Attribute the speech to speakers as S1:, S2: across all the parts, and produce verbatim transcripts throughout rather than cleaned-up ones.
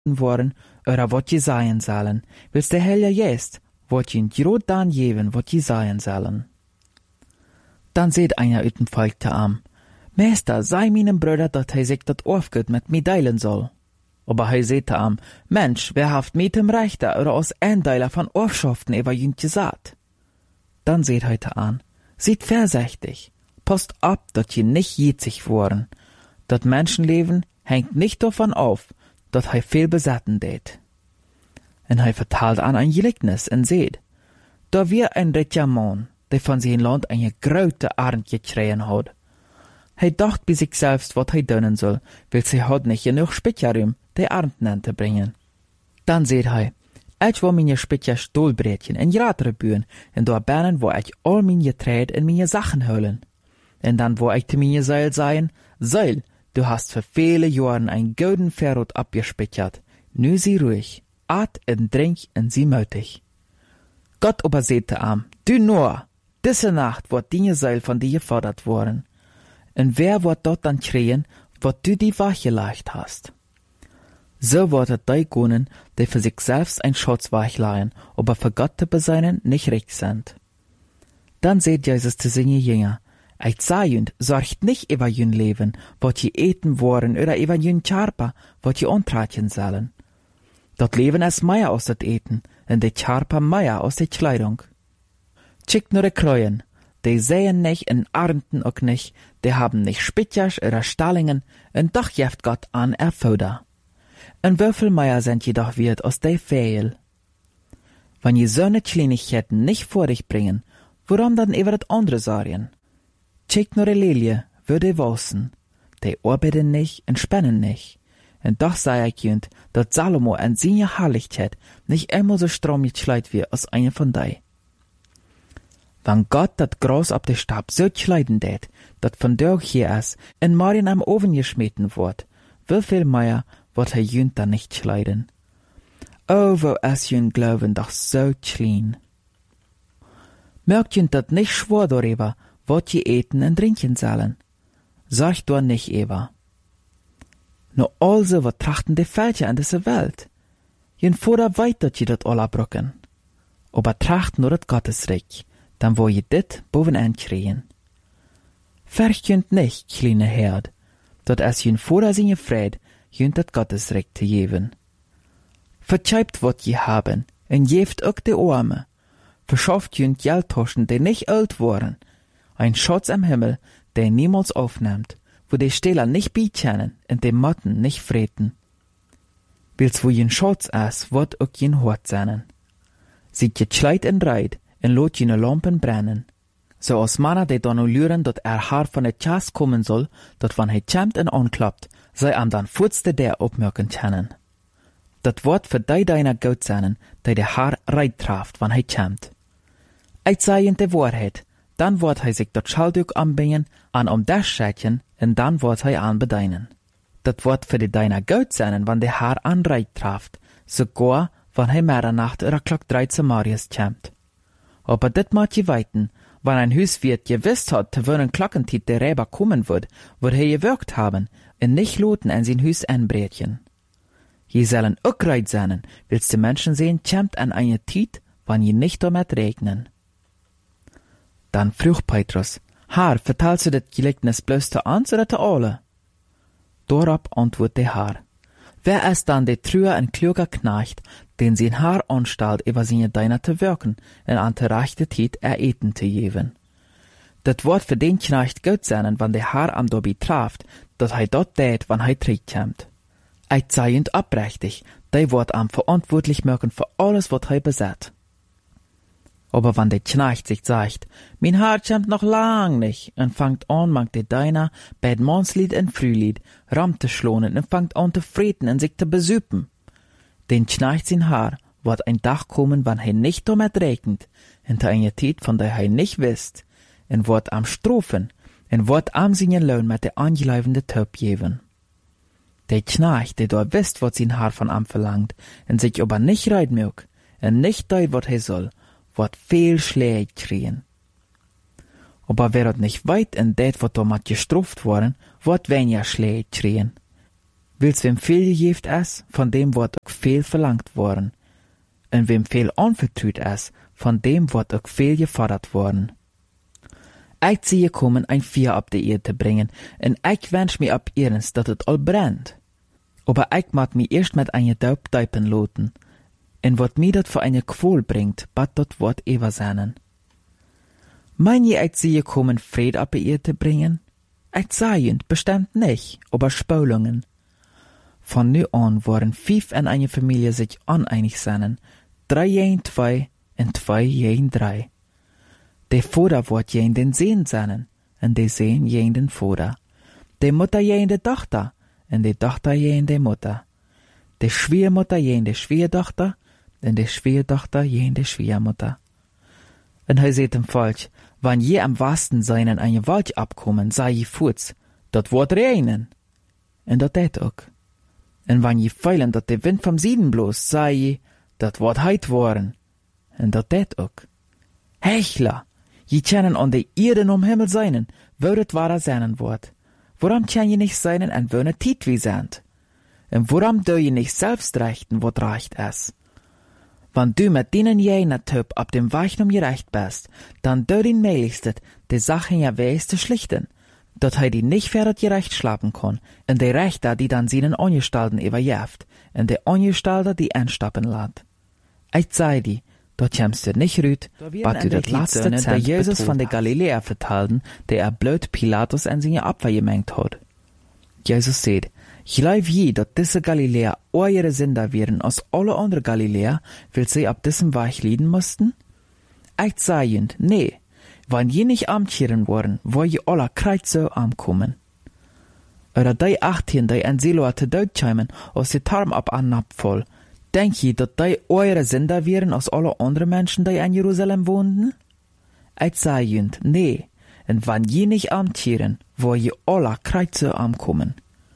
S1: worden, oder wat je zijn zullen, wils de Heer jest, wat je groot dan geven, wat je zijn zullen. Dan seht einer uit dem Volk te am, Meester, sei meinem Bruder, dat hij zich dat aufgut met mij deilen soll. Aber hij seht te am, Mensch, wer haft mit dem Rechter oder aus Eindeiler von Aufschaften über jünt gesagt? Dann seht hij te an, seht vorsichtig, passt ab, dat je nicht jitzig worden. Dat Menschenleben hängt nicht davon auf, dat hij viel besatten deed. En hij vertalt an ein Gleichnis en seht, da wir ein ritcher Mann, der von sein Land eine grote Arend gekriegen hat. Hij dacht bij sich selbst, wat hij doen soll, weil sie had nicht genug Spitjarum, die Arend te bringen. Dan seht hij, ich wil mijn Spitja stolbreedjen en gratere buren, en door binnen wil ik al mijn getreid en mijn Sachen holen. En dan wil ik te mijn Seil sagen, Seil, du hast für viele Jahren ein golden Verrot abgespeichert. Nu sie ruhig, at en drink en sie mötig. Gott aber sehte am, du nur, diese Nacht wird die Seil von dir gefordert worden. Und wer wird dort dann kriegen, wat du die Wache leicht hast? So wird es die gönnen, die für sich selbst ein Schatz wachleihen, aber für Gott zu beseinen nicht recht sind. Dann seht Jesus zu seine Jünger, ich sag jünd, sorgt nicht über jün Leben, wat je eten worden, oder über jün Charpa, wat je ontratjen sollen. Dat Leben ist Meier aus dat Eten, und de Charpa Meier aus de Kleidung. Schickt nur de Kreuen, die sehen nicht und ernten auch nicht, die haben nicht Spitjas oder Stallingen, und doch jeft Gott an er Futter. Und wieviel Meier sind jedoch wird aus de Fehl? Wenn je so ne Kleinigkeiten nicht vor dich bringen, warum dann über das andere sagen? Check nur die Lilie, würde wachsen. Die arbeiten nicht und spannen nicht. Und doch sei ich jünd, dass Salomo an seine Herrlichkeit nicht immer so stramm geschleit wie als einer von dei. Wenn Gott dat Gras ab de Stab so schleiden tät, dat von durch hier ist, in morgen am Ofen geschmeten wird, wie viel mehr wird er jünd dann nicht schleiden? Oh, wo ist jünd Glauben doch so klein. Merkt jünd dat nicht schwor darüber, wat je eten en trinken sollen. Sorgt doch nicht über. Nur also wat trachten de Völker an dieser Welt. Jünd vorder weit dat je dat alle brücken. Aber tracht nur dat Gottesreich, dann wo je dit bovenaan kriegen. Vercht jünd nicht, kleine Herd, dat es jünd vorder seine Fried, jünd dat Gottesreich te geben. Vertscheibt wat je haben, en jeft ook de Arme. Verschafft jünd Geldtaschen, die nicht alt waren, ein Schatz am Himmel, der niemals aufnimmt, wo die Stähler nicht beichenen und die Motten nicht freten. Wils wo jen Schatz ist, wird auch jen Hort sein. Sieht je Schleit en Reit, en lot jene Lampen brennen. So als Manner, die dann luren, dat er Haar von der Chas kommen soll, dat wann he kämmt en anklappt, sei am dann furzte der opmerken können. Dat wird für die deiner Gott sein, die der Haar reit traft, wann he kämmt. Ich sei in der Wahrheit, dann wird hij sich dat Schalduk anbringen, an um das Schätchen, und dann wird hij an bedeinen. Dat wird für die deiner Gott sein, wann der Haar anreit traft, sogar, wann hij Mitternacht oder Klock dreizehn Marius kämmt. Aber dit macht je weiten, wann ein Hüswirt gewiss hat, zu wonen Glockentit der Räber kommen wird, wird er gewirkt haben, und nicht loten an sein Hüs anbrätchen. Je sollen auch reit sein, willst die Menschen sehen, kämmt an eine Tit, wann je nicht damit regnen. Dann frug Petrus, Herr, vertelst du das Gleichnis bloß zu uns oder zu alle? Dorab antwortet der Herr, wer ist dann der trühe und kluger Knecht, den sein Herr anstellt, über seine Diener zu wirken, und an der rechten Zeit er Eten zu geben? Das wird für den Knecht gut sein, wenn der Herr am dabei traft, dass er dort tät, wann er zurückkommt. Ich sei und abrechtig, der wird am verantwortlich machen für alles, was er besitzt. Aber wenn der Knecht sich sagt, mein Herr kommt noch lang nicht, und fangt an, mangt der Deiner, bei Mannslied und Frühlied, Ram zu schlonen, und fangt an zu freten und sich zu besüppen. Den Knecht sein Herr wird ein Tag kommen, wann er nicht damit regnet, in einer Zeit, von der er nicht wisst, und wird am Strophen, und wird am seinen Lohn mit der angeleibende Töp geben. Der Knecht, der da wisst, was sein Herr von ihm verlangt, und sich aber nicht reit mög, und nicht deut, was er soll, wird viel Schläge kriegen. Aber wer nicht weit in det, wat damit gestruft worden, wird weniger Schläge kriegen. Wils wem viel gegeft is, von dem wordt ook veel verlangt worden. En wem veel onvertrouwd is, von dem wordt ook veel gefordert worden. Ik zie gekommen, ein Feuer op de Erde te brengen, en ik wens mir op eerens, dat het al brennt. Aber ik moet mi eerst met een Daub duipen loten, en wat mi dat voor een Quol bringt, bat dat wordt ever seinen. Mein je, ik zie gekommen, Fried op de Erde te brengen? Ik zei je, bestimmt nicht, aber Spulungen. Von nu an worden vijf in eine Familie sich oneinig zijn, drei jeen twee en twee jeen drei. De Vater wordt jeen den Seen zijn, en de Seen jeen den Vater. De Mutter jeen de Tochter, en de Tochter jeen de Mutter. De Schwiegermutter jeen de Schwiegerdochter, en de Schwiegerdochter jeen de Schwiegermutter. En hij zegt hem volk, wann je am wasten zijn in eine Wald abkommen, sei je voets, dat wordt regnen. En dat deed ook. En wann je feilen dat de wind vom Süden bloos, sei je, dat wordt heit worden. En dat deed ook. Hechler, je kennen an de Erde om Himmel seinen, wo het wahrer seinen wordt. Waarom kan je nicht seinen en wo ne Tiet wie sind? En waarom doe je nicht selbst rechten, wat recht is? Wann du mit denen jener Typ ab dem Weg um gerecht bist, dann doe den meiligstet, de Sachen ja wees te schlichten, dat hij die nicht verder gerecht schlapen kon, en de Rechter, die dann seinen Ongestalten überjeft, en de Ongestalter, die einstappen laat. Ich zei die, dat jemst du nicht rüt, wat du dat laatste der Jesus von de Galiläa vertelden, der er blöd Pilatus en seine Abwehr gemengt hat. Jesus sagt, glaub je, dat diese Galiläer eure Sünder wären als alle andere Galiläer, weil sie ab diesem Weg leiden mussten? Ich sei jünd, nee, wann je nicht amtjeren worden, wo je alle Kreuze ankommen. Oder die achttien, die en Silo te dood tscheimen, aus de Tarm ab an Napfol, denk je dat die eure Sünder wären als alle andere Menschen, die in Jerusalem wohnten? Ich sei jünd, nee, en wann je nicht amtjeren, wo je alle Kreuze ankommen.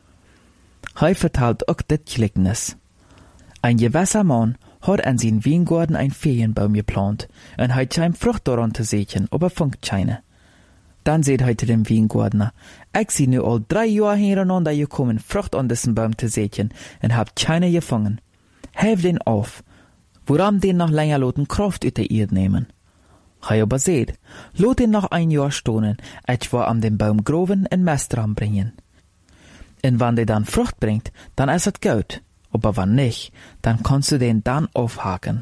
S1: Hij vertelt ook dit Gleichnis. Ein gewisser Mann hat an zijn Weingarten ein Ferienbaum geplant, en hij scheint Frucht daran te zetten, aber funkt keine. Dann sagt hij zu dem Weingärtner, ich sie nu al drei Jahre hintereinander gekommen, Frucht an diesen Baum te zetten, en hab keine gefangen. Helf den auf, woran den noch länger loten Kraft uit de Erde nehmen. Hij aber sagt, lot den noch ein Jahr stonen, etwa an den Baum groven en Mest dran bringen. Und wenn der dann Frucht bringt, dann ist es gut. Aber wenn nicht, dann kannst du den dann aufhaken.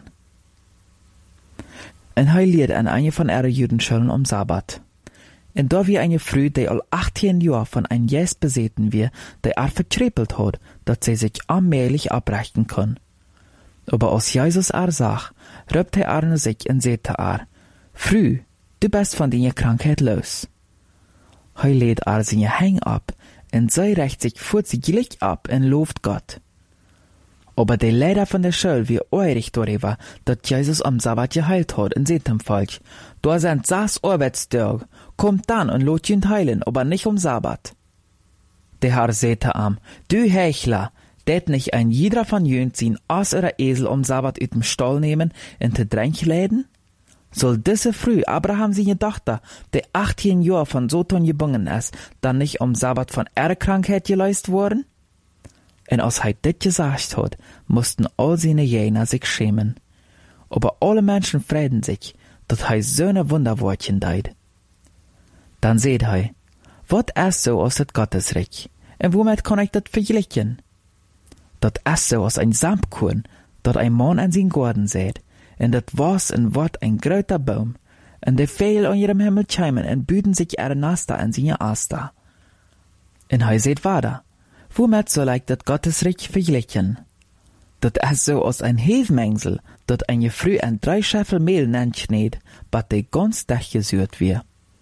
S1: Und er lehrt an eine von ihren Judenschulen um Sabbat. Und da wie eine Frau, die all achtzehn Jahre von einem Jes besäten wir, die er vertrippelt hat, dass sie sich allmählich abbrechen kann. Aber als Jesus er sah, rübte er sich und sagte er, Frau, du bist von deiner Krankheit los. Er lädt er seine Hänge ab, en zij recht sich vorzüglich ab en looft Gott. Aber der Leiter von der Schule wie eurig darüber, dat Jesus am Sabbat geheilt hat, en seht dem Volk, da sind sechs Arbeitstage, kommt dann und lot ihn heilen, aber nicht um Sabbat. Der Herr sagte am, du Hechler, det nicht ein jeder von jönt sin Ass oder Esel um Sabbat ut dem Stall nehmen en te Dränk läden? Soll diese Früh Abraham seine Tochter, die achtzehn Jahre von Sodom gebunden ist, dann nicht um Sabbat von ihrer Krankheit geleist worden? Und als er das gesagt hat, mussten all seine Jünger sich schämen. Aber alle Menschen freuen sich, dass er so eine Wunderwortchen deit. Dann seht er, was ist so aus das Gottesreich? Und womit kann ich das vergleichen? Das ist so aus ein Samtkorn, dat ein Mann an sein Garten sät. En dat was en wordt een groter boom, en de veel aan ihrem Himmel cheimen en büden sich ihre Nasta an seine Asta. En hij seht weiter, womit soll ich dat Gottesreich vergleichen? Dat is so aus ein Hefmengsel, dat eine Früh ein drei Scheffel Mehl nennt schneed, bat de ganz dach gesürt wir.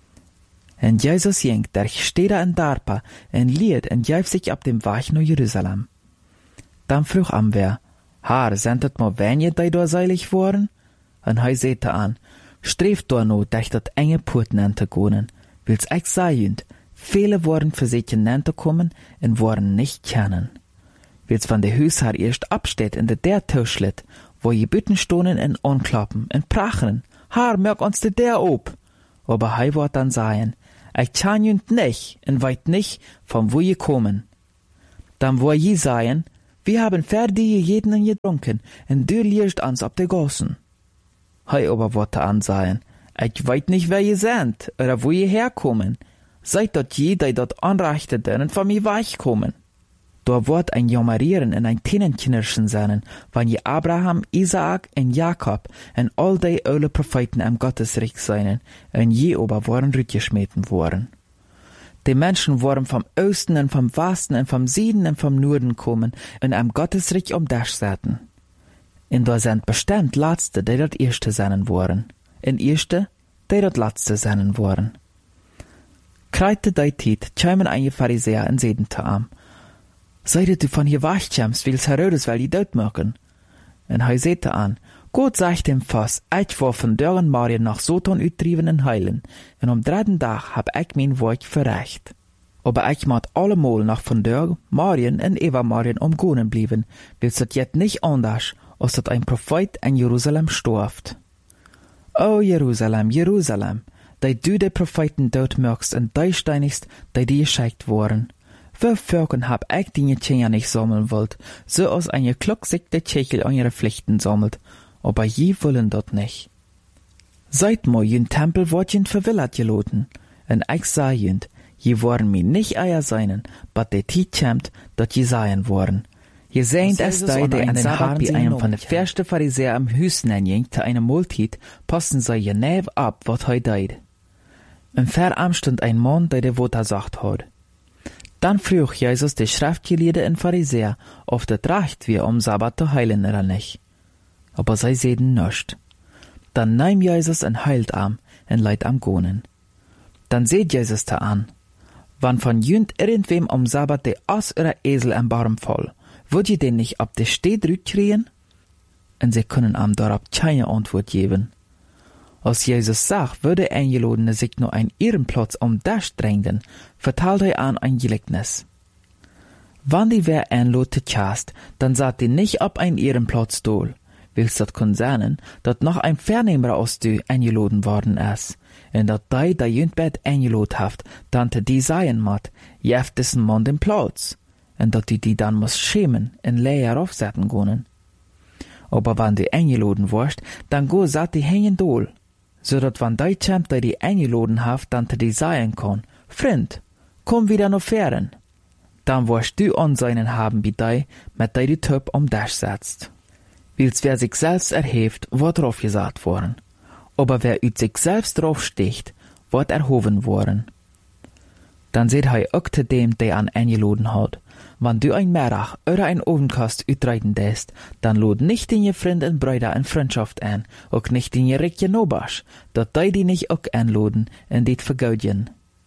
S1: En Jesus jengt der Städter en Darpa, en liert en jäuf sich ab dem Weg nach Jerusalem. Dann fruch am wer, Haar, sind het maar wenige die da seilig worden? En hij zette an, streeft da no, durch dat enge Poorten an te gonen, wils ich seiend, viele worden für sich hinein te kommen en worden nicht kennen. Wils van de Huishaar erst absteht in de der Tischlit, wo je Bütten stonen en onklappen en prachen, Haar, merk uns de der op. Aber hij wordt dan sagen, ich kann jünd nicht en weit nicht, von wo je kommen. Dann wo je sagen, wir haben fertig jeden und getrunken, und du liegst uns auf der Gossen. Hei aber wollte ansagen, ich weiß nicht, wer ihr seid, oder wo ihr herkommen. Seid dort je, die dort anrechteten und von mir weichkommen. Da wird ein Jammerieren und ein Tinnenknirschen sein, wenn je Abraham, Isaak und Jakob und all die alle Propheten am Gottesreich seien, und je aber waren rütgeschmeten worden. Die Menschen waren vom Osten und vom Westen und vom Süden und vom Norden kommen und am Gottesreich um das saßen. Und da sind bestimmt Letzte, die dort Erste sein waren, und Erste, die dort Letzte sein waren. Kreite die Zeit, kämen einige Pharisäer und seden zu ihm, Seidet du von hier wegkommst, willst Herodes weil die dort machen? Und er sagte an, Gott sagt dem Fass, ich war von deren Marien nach Soton uttrieben und heilen, und am dritten Tag hab ich mein Wort verrecht. Aber ich mat allemal nach von der Marien und Eva Marien umgehen blieben, willst das jet nicht anders, als dat ein Prophet in Jerusalem storft. O Jerusalem, Jerusalem, die du die Propheten dort mögst und die steinigst, die dir geschickt worden. Wie Völkern hab ich die Tjener nicht sammeln wollt, so als eine klocksigte Tschechel an ihre Pflichten sammelt, aber je wollen dort nicht. Seit mo jün Tempel wort jün verwillert geloten, und ich sah jünd, je waren mi nicht eier seinen, but de Tiet kämmt, dat je seien worden. Je sehnt es da, die an den Haaren bei einem von de verste Pharisäer am Hüsten enjing, zu einer Multit, passen sei je nev ab, wat hei deid. Im Verarm stund ein Mann, der de Wota sagt hat. Dann frug Jesus die Schriftgelehrten und Pharisäer, ob das recht wir um Sabbat zu heilen oder nicht. Aber sie sehen nischt. Dann nahm Jesus ein heilt am und leidt am Gonen. Dann seht Jesus da an. Wann von jünd irgendwem um Sabbat der Ass oder Esel am Baum voll, würd ihr den nicht ab der Steh drüt kriegen? Und sie können am darauf keine Antwort geben. Als Jesus sagt, würde Eingelodene sich nur ein Ehrenplatz um das drängen, verteilt er an ein Gleichnis. Wann die wer einlot chast, dann sagt die nicht ab ein Ehrenplatz dol. Willst dat kun sein, dat noch ein Vernehmer aus du eingeloden worden ist, und dat die, da jünd bett eingelot haft, dann te die seien mat, jeft diesen Mann den Platz, und dat die die dann muss schämen, in Leer aufsetzen können. Aber wann die eingeloden warst, dann go sat die hängen dol, so dat wann die kämmt, die die eingeloden haft, dann te die seien kann, Freund, komm wieder noch fern. Dann warst du an seinen haben wie die, mit die die Töp um das setzt. Wils wer sich selbst erhebt, wird drauf gesagt worden. Aber wer üt sich selbst drauf sticht, wird erhoben worden. Dann seht hei auch zu dem, der an eingeloden hat. Wann du ein Merach oder ein Ovenkast utreiten lässt, dann lud nicht den je Freund und Brüder in Freundschaft ein, auch nicht den je Rickje Nobasch, dat die die nicht auch einloden und dit vergaudjen.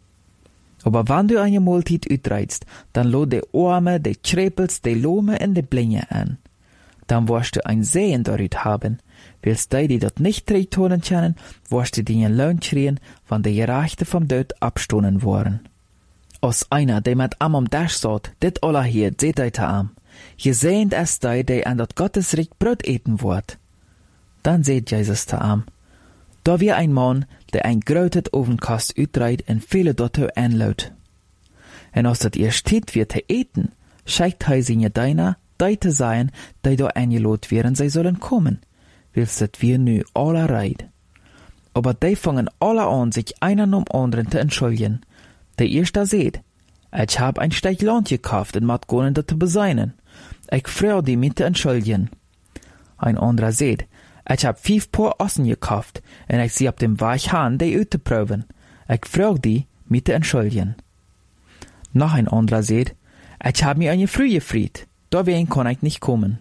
S1: Aber wann du eine Multit utreitst, dann lud de Arme, de Trepels, de Lome und de Blinge an. Dann wirst du ein Sehen darit haben. Willst die, die dort nicht treten können, wirst du den Lohn schreien, wann die Gerechte vom Tod abstoßen worden. Als einer, der mit am um das sagt, dit alla hier, seht euch am. Je sehnt es die, die an dat Gottesreich Brot eten wird. Dann seht Jesus da am. Da wir ein Mann, der ein grötet Ovenkast utreit und viele dort einlaut. Und als dat ihr steht wird zu eten, schickt hei seine Deiner, die zu sein, die da eingelot wären, sie sollen kommen, willst dat wir nu alle reit. Aber die fangen alle an, sich einer um anderen zu entschuldigen. Der erste seht, ich hab ein Stück Land gekauft und mat gonen dat zu beseinen. Ich freu die mit zu entschuldigen. Ein anderer seht, ich hab fünf Paar Ossen gekauft und ich sie ab dem Weich han, die ut zu proben. Ich freu die mit zu entschuldigen. Noch ein anderer seht, ich hab mir eine Früh gefried. Da wen kann ich nicht kommen.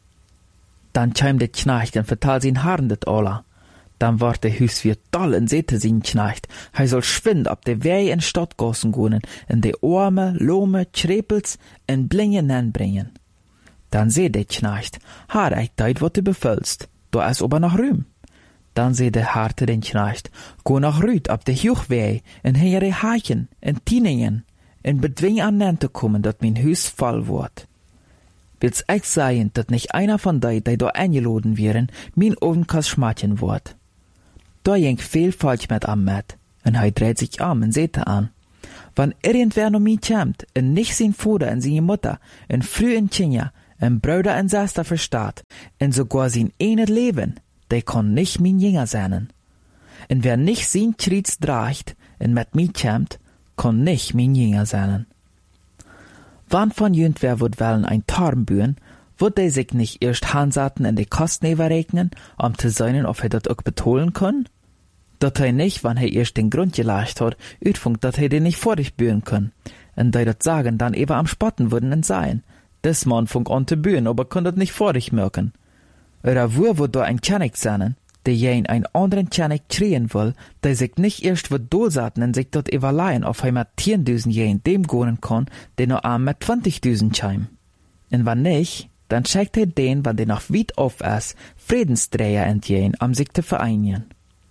S1: Dann käm der Knecht und verteilt sin Haaren det alla. Dann ward der Hüs wie toll und sehte sin Knecht. Hei soll schwind ab der Wei in Stadtgossen gonen, in de Arme, Lome, Trepels und Blinge nenbringen. Dann seh der Knecht, haar ich deit, wat du befüllst, da is aber noch Rühm. Dann seh der Harte den Knecht, go nach Rüd ab der Juchwei, in heere Hachen, in Tieningen, in bedwing an nen zu kommen, dat min Hüs voll ward. Willst ich sagen, dat nicht einer von die, die da eingeloden wären, min Ovenkast schmatchen wird. Da jeng viel falsch mit am Met, und hei dreht sich um und seht an. wann irgendwer noch mi kämt, en nicht sin Vater en seine Mutter, en früh en Kinder, en Bruder en Schwester verstaat, en sogar sin enet Leben, der kann nicht min Jünger sein. En wer nicht sin Kriez draagt, en met mi kämt, kann nicht min Jünger sein. Wann von jüntwer wud wellen ein Tarm bühen, wud de sich nicht erst Hansaten in de Kosten überrechnen, um zu sehen, ob er dat auch betolen kann? Dat er nicht, wann er erst den Grund geleicht hat, utfunkt, dat er den nicht vor dich bühen kann. En de dat sagen, dann eber am Spotten würden en sein. Des Mann funk an te bühen, aber kann dat nicht vor dich merken. Oder wo wud da ein Kennig sein, der jen ein anderen Kennig krien will, der sich nicht erst wud dosaten en sich dort überleihen, auf er mit zehntausend jen dem gonen kann, der nur arm mit zwanzigtausend scheim. En wann nicht, dann schickt er den, wann der noch weit auf ist, Friedensträger entgehen, um sich zu vereinigen.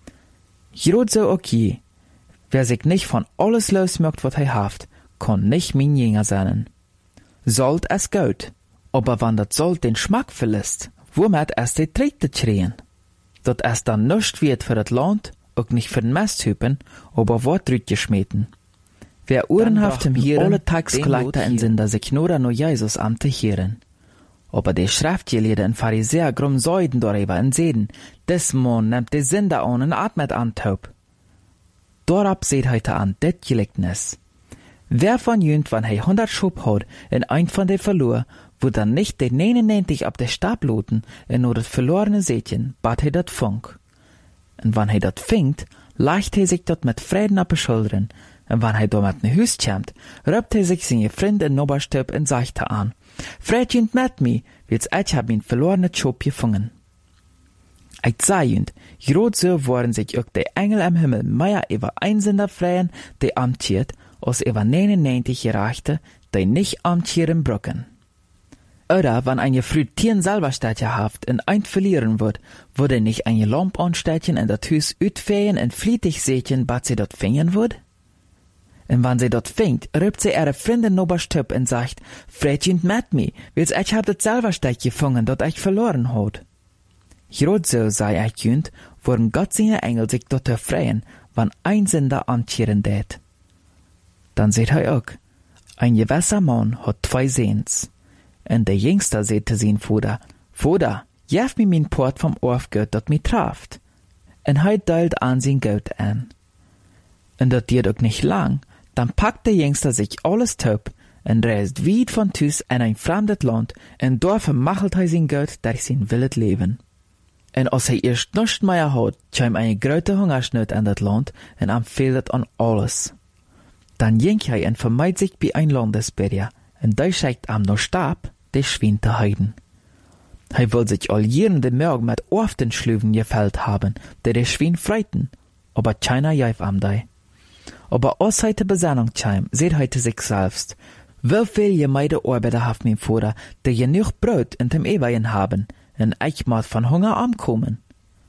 S1: Jrot so okay. Wer sich nicht von alles losmerkt, was er haft, kann nicht mein Jünger sein. Sollt es gut, aber wann dat Sold den Schmack verlässt, womit es die Tritte schreien. Dat es dann nicht wird für das Land, auch nicht für den Mesthüpen, aber Wortrüt geschmeten. Wer uhrenhaft im Hirn alle Tagsgeleiter in Sinn, dass sich nur an Jesus am te Hirn. Aber die Schriftgelehrten und Pharisäer grum Säuden darüber und sehen, des Mann nimmt die Sünder an und atmet an taub. Dorab seht heute an det Gelicknis. Wer von jünt, wann er hundert Schub hat, in ein von de verlor, wo dann nicht de neunundneunzig ab der Stab loten, in nur das verlorene Sätchen, bat er dat funk. Und wann er dat fingt, leicht er sich dort mit Frieden ab Schultern, und wann er dort mit ne Hüst kämmt, röpt er sich seine Freunde in Noberstöp und sagt er an, Fred jünt mit mi, wils ich hab ihn verlorene Schub gefangen. Ich sah jünt, grot so waren sich auch die Engel am Himmel mehr über Einsender freien, die amtiert, als über neunundneunzig gereichte, die nicht amtieren brücken. Oder wenn ein früh Tieren selber Städtchen haft und ein verlieren wird, würde nicht ein Lamp anstädtchen in das Hüs utfehen und flietig sätchen, bat sie dort fingen wird? Und wenn sie dort fängt, rübt sie ihre Freundin noberstüb und sagt, Fredchen mit mi, wils ich hab das selber Städt gefangen, dat ich verloren hat. Grot so sei ich jünt, worum Gott seine Engel sich dort erfreien, wann ein Sünder amtieren tät. Dann seht er auch, ein gewisser Mann hat zwei Sehns. Und der Jüngste sagte sein Vater, Vater, jef mi min Port vom Orfgeld, dat mi traft. Und er deilt an sein Geld an. Und dat geht auch nicht lang, dann packt der Jüngste sich alles taub und reist weit von Tüs in ein fremdes Land und dort vermachelt er sein Geld durch sein wildes Leben. Und als er erst nichts mehr hat, kam eine große Hungersnot in das Land und am fehlt an alles. Dann ging er und vermeid sich bei ein Landesbürger und der schickt am noch Stab, der Schwein zu heiden. Er will sich all jeden den Morgen mit Orften Schlüven gefällt haben, der der Schwein freiten, aber keiner jaif am dei. Aber als heute Besannung kam, seht heute sich selbst, wie viel je meide Arbeiter haft mein Vater, der genug Brot in dem Eweien haben, und ich mag von Hunger ankommen.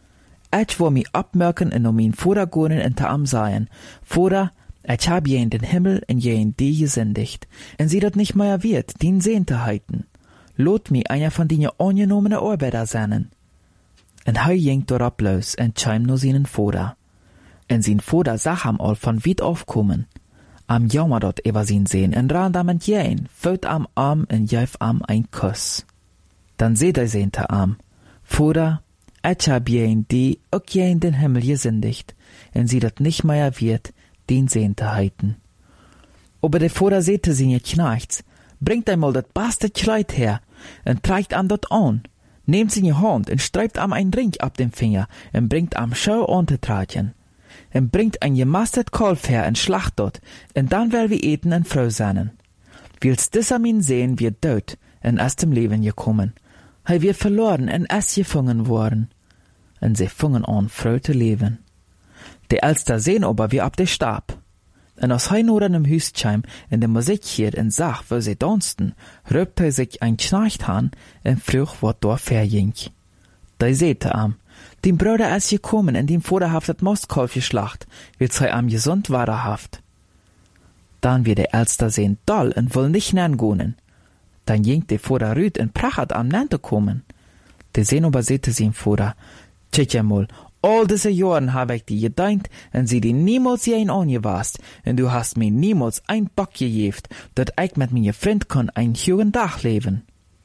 S1: Ich will mich abmerken und um mein Vater gehen und am sagen, Vater, ich hab je in den Himmel und je in die gesündigt, und sie dat nicht mehr wird, den Sehn zu halten. Lot mi einer von den angenommenen Arbeiter sein. Und er ging dort los und kam nur seinen Vater. Und sein Vater sah am all von weit aufkommen. Am jammer dort über sein Sehen und ran damit jähen, föt am Arm und jäf am ein Kuss. Dann seht er sehnte am, Vater, ich hab jähen die auch jähen den Himmel gesündigt, und sie dat nicht mehr wird, den Sehn zu halten. Aber der Vater sehte seine Knechts, bringt einmal dat beste Kleid her, und trägt am dort an, nehmt seine Hand und streift am ein Ring ab dem Finger, und bringt am Schau Untertratchen, und bringt ein gemastet Kalf her und schlacht dort, und dann will wir eten und froh sein. Wils dis am ihn sehen, wird dort, und erst im Leben gekommen. Hei wird verloren und es gefangen worden. Und sie fingen an, froh zu leben. Der Älster sehen aber wie ab der Stab. Und als hei nur an dem Hüstscheim in der Musik hier und sah, wo sie tanzten, röbt er sich ein Knecht an und frug, wat dort verging. Da seht er am, dem Bruder ist gekommen und dem Vater haft das Mostkalf geschlacht, wils hei am gesund war haft. Dann wird der Älster sehen doll und will nicht nangehen. Dann ging der Vater rüt und prachat am Nante kommen. Der sehen aber sehte sie im Vater, tschitja mal, All diese Jahren habe ich dir gedankt und sie dir niemals je ein angewasst und du hast mir niemals ein Bock gegeben, dat ich mit meinem Freund kann ein schönen Tag leben.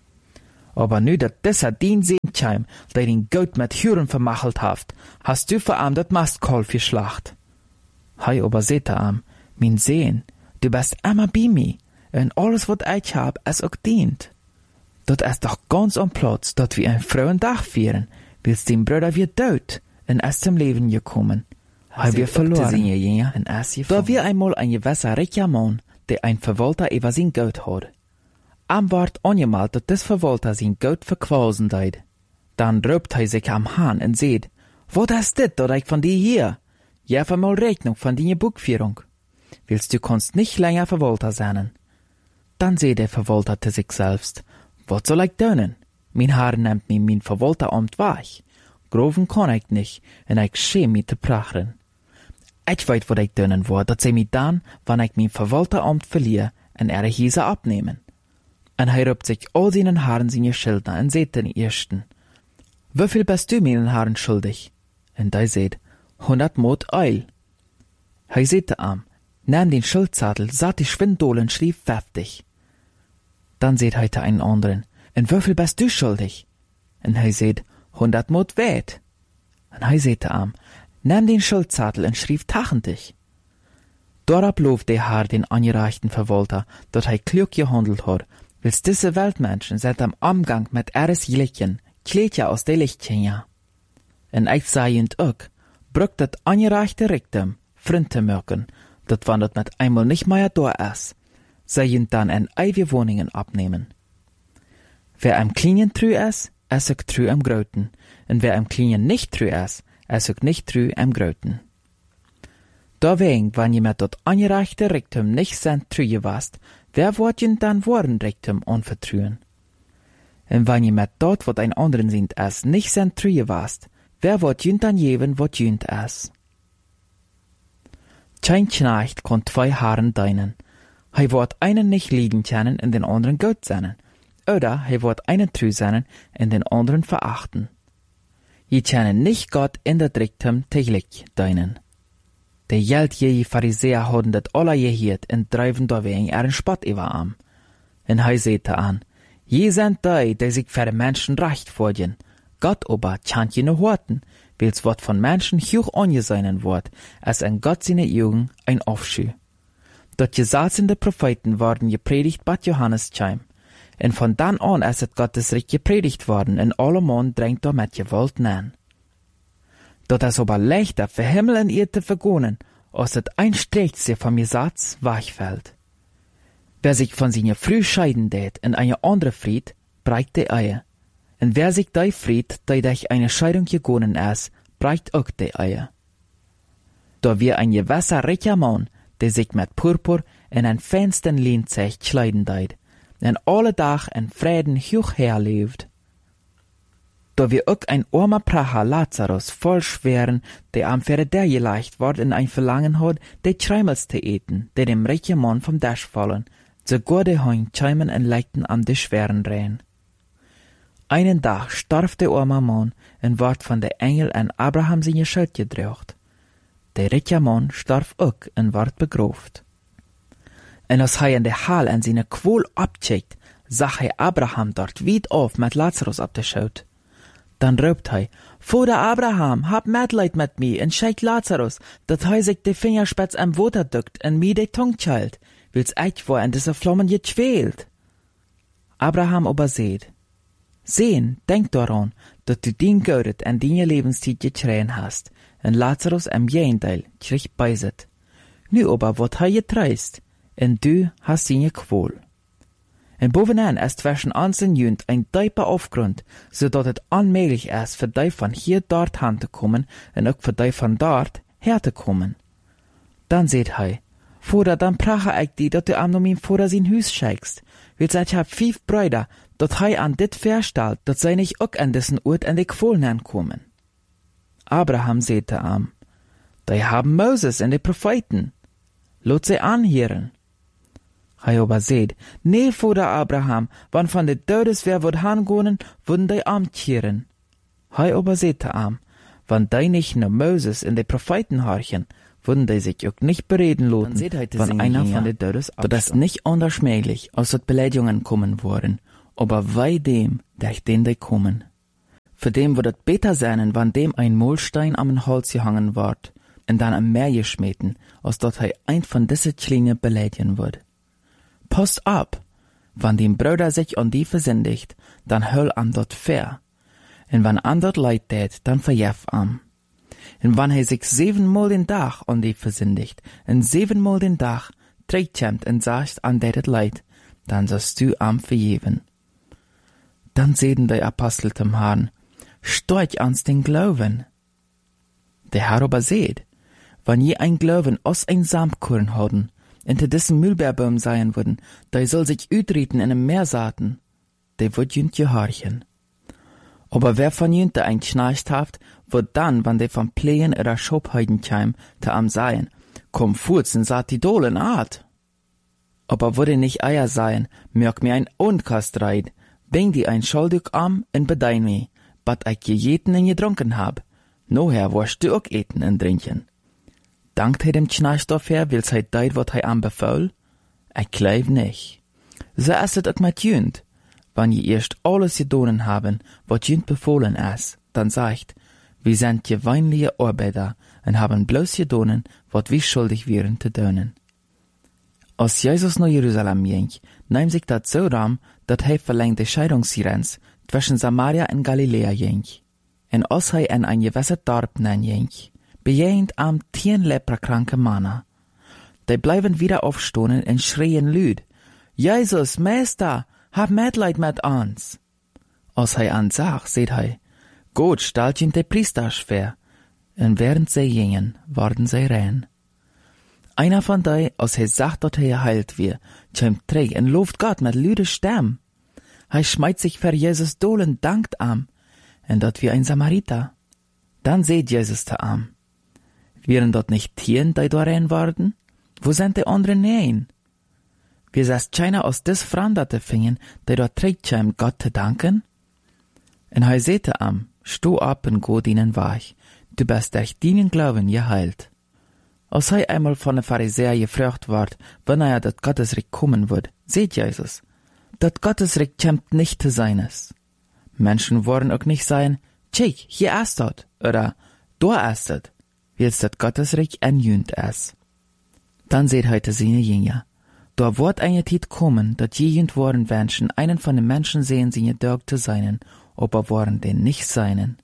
S1: Aber nu dat dieser dien Seentscheim, der den Gold mit Huren vermachelt haft, hast du vor ihm dat Mastkolf geschlacht. Hei aber seht am, mein Sehen, du bist immer bei mir, und alles wat ich hab, es auch dient. Dat ist doch ganz am Platz, dat wir ein frohen Tag feiern, bis dein Bruder wird tot und ist zum Leben gekommen. Hei wir verloren, da wir einmal ein gewisser reicher Mann, der ein Verwalter über sein Geld hat. Am ward angemalt, dat des Verwalter sein Geld verquasen deid. Dann röpt hij sich am Hahn und seht, wat ist dit, dat ich von dir hier? Gef mal Rechnung von deiner Buchführung. Willst du kannst nicht länger Verwalter sein? Dann seht der Verwalter zu sich selbst, wat soll ich tun? Mein Herr nimmt mir mein Verwalteramt weg. Groven kann ich nicht, und ich schäm mich zu prachen. Ich weiß, wat ich tun will, dat sie mich dann, wann ich mein Verwalteramt verliere, und ihre Hiese abnehmen. Und er rübt sich all seinen Haaren seine Schilder und seht den ersten. Wieviel bist du meinen Haaren schuldig? Und er seht, hundert Mot Eil. Er seht am, nahm den Schildzettel, satt die Schwindolen, schrieb fertig. Dann seht er einen anderen, und wieviel bist du schuldig? Und er seht, hundert Mot weit. Und er seht am, nahm den Schildzettel und schrieb tachendig. Darauf lob der Herr den angereichten Verwalter, dat er klug gehandelt hat, Wils diese Weltmenschen sind am Umgang mit ihres Jährlichen, Kleidja aus der Lichtchen ja. En ich sehend auch, brückt dat angereichte Richtung, Frinte merken, dat wann dat mit einmal nicht mehr da ist, sehend dann in eige Wohnungen abnehmen. Wer am Kleinen trü ist, ist auch trü am Groten, und wer am Kleinen nicht trü ist, ist auch nicht trü am Groten. Deswegen, wenn jemand dort angereichte Richtung nicht sein trüje warst, wer wird ihn dann worden Richtung anvertrauen? Und wenn jemand dort, wat ein anderen sind, es nicht sein trüje warst, wer wird ihn dann geben, wat jünt es? Kein Knecht kann zwei Haaren deinen. Hij wird einen nicht lieben können und den anderen gut sein. Oder hij wird einen trü sein und den anderen verachten. Je können nicht Gott in der Richtung täglich deinen. De geldgierige Pharisäer hadden dat alle geheerd en drijven daarwegen er een spot over aan. En hij zeete aan, je zijn die, die zich voor de mensen recht voeden. Gott aber kann je noch horten, wils wat von Menschen hoch angesehen wird, als ein Gott seine Augen ein Aufscheu. Dort gesalzende Propheten worden gepredigt bei Johannes Scheim. En von dann an ist het Gottes Reich gepredigt worden, en alle Mann drängt damit gewollt nein. Dat is aber leichter für Himmel und Erde vergonnen, als het ein Strächse von mir Satz wegfällt. Wer sich von seiner Früh scheiden tät in eine andere Fried, breicht die Eier. Und wer sich die Fried, die durch eine Scheidung gegonnen ist, breicht auch die Eier. Da wir ein gewisser reicher Mann, der sich mit Purpur in ein feinsten Leinzeug kleiden tät, und alle Tag in Frieden hoch herlebt. Da wir auch ein armer Pracher Lazarus voll schweren, der am Pferde der geleicht ward in ein Verlangen hat, de Treimels zu eten, der dem reichen Mann vom Dasch fallen, sogar de Heun Scheimen und Leiten am de schweren Rehen. Einen Tag starb der arme Mann und ward von der Engel an Abraham seine Schuld gedrückt. Der reiche Mann starb auch und ward begraft. Und als er in der Hall an seine Qual abcheckt, sah er Abraham dort weit auf mit Lazarus ab der Schaut. Dann röpt hij, Vater Abraham, hab Mitleid mit mir und schick Lazarus, dat hij sich de Fingerspitz am Water duckt und mir de Tung chalt, wils ich war in diese Flammen gequält. Abraham aber seht, sehen, denk daran, dat du din Gaudet en deine Lebenszeit getreien hast, und Lazarus am Jendeil krieg beiset. Nu aber wird hij getreist, und du hast seine Qual. En bovenaan ist zwischen uns und Jünd ein tiefer Aufgrund, so dass es unmöglich ist, für die von hier dort hinzukommen und auch für die von dort herzukommen. Dann seht hei, Vater, dann prache ich die, dass du am noch mein Vater sein Haus schickst, weil ich hab fünf Brüder, dass hei an dit verstellt, dass sie nicht auch an dessen Ort in die Quolen kommen. Abraham sehte am, die haben Moses und die Propheten, lot sie anhören. Hij aber seht, nee, Vater Abraham, wann von de Todes wer wird hangehen, würden die Amt kehren. Hij aber seht am, wann die nicht nur Moses in die Propheten horchen, würden die sich auch nicht bereden lassen, wenn einer von den Dödes abstammt. Das ist nicht unterschmählich, aus dort Beleidigungen kommen worden, aber wei dem, durch den die kommen. Für dem wird es besser sein, wenn dem ein Mahlstein am Holz gehangen wird, und dann am Meer geschmeten, als dort er ein von diesen Kleinen beleidigen wird. Passt ab! Wenn dem Bruder sich an die versündigt, dann hol am dort fair. Und wenn an dort leid tät, dann verjef am. Und wenn er sich siebenmal den Tag an die versündigt, und siebenmal den Tag trägt und sagt an det leid, dann sollst du am verjeven. Dann sehen die Apostel zum Herrn, storch ans den Glauben. Der Herr aber seht, wenn je ein Glauben aus ein Samkorn haben, hinter dessen Mühlbeerbaum sein würden, der soll sich ütrieten in einem Meersaaten, der wird jünt gehorchen. Aber wer von jünt ein Schnarcht haft, wird dann, wenn der von Pleen oder Schobheiden käm, te am seien, komm furzen, saht die Dolen art. Aber würde nicht Eier sein, mög mir ein Onkast reit, bring die ein Schuldig am und bedein mi, bat ich gejeten und getrunken hab, noher wirst du auch eten und trinken. Dankt he dem Schnarchstoff her, wills he deit, wat he anbefaul? Ich glaub nicht. So ist es auch mit jünt. Wenn je erst alles gedonen haben, wat jünt befohlen ist, dann sagt, wir sind gewöhnliche Arbeiter und haben bloß gedonen, wat wir schuldig wären zu dönen. Als Jesus nach Jerusalem ging, nahm sich dat so ram, dat he verlängte Scheidungsgrenz zwischen Samaria und Galiläa ging. Und als he in ein gewisser Dorf ging, bejehend am tien leprakranke Manna. Die bleiben wieder aufstehen und schreien lüd, Jesus, Meister, hab Mitleid mit uns. Als he ansah, seht he, Gott stellt ihn die Priester schwer, und während sie gingen, wurden sie rein. Einer von die, als he sagt, dass he geheilt wird, kommt träg und lobt Gott mit lüde Stimme. He schmeißt sich für Jesus dolen dankt am, und dort wie ein Samariter. Dann seht Jesus da am. Wären dort nicht Tieren, die da rein worden? Wo sind die anderen nein? Wir sehst keiner aus des Franderte fingen, die dort trägt scheim Gott zu danken? Und he sehte am, sto ab und go dienen wach, du bist durch deinen Glauben geheilt. Als he einmal von den Pharisäern gefragt ward, wann er dat Gottesreich kommen wird, seht Jesus, dat Gottesreich kämmt nicht zu seines. Menschen wollen auch nicht sein, tschik, hier ist dort, oder, da ist dort, wie es dat Gottesreich enjünt ist. Dann seht heute seine Jünger. Da wird eine Zeit kommen, dat jegend worden Menschen einen von den Menschen sehen, sie gedörgt zu seinen, aber worden den nicht seinen.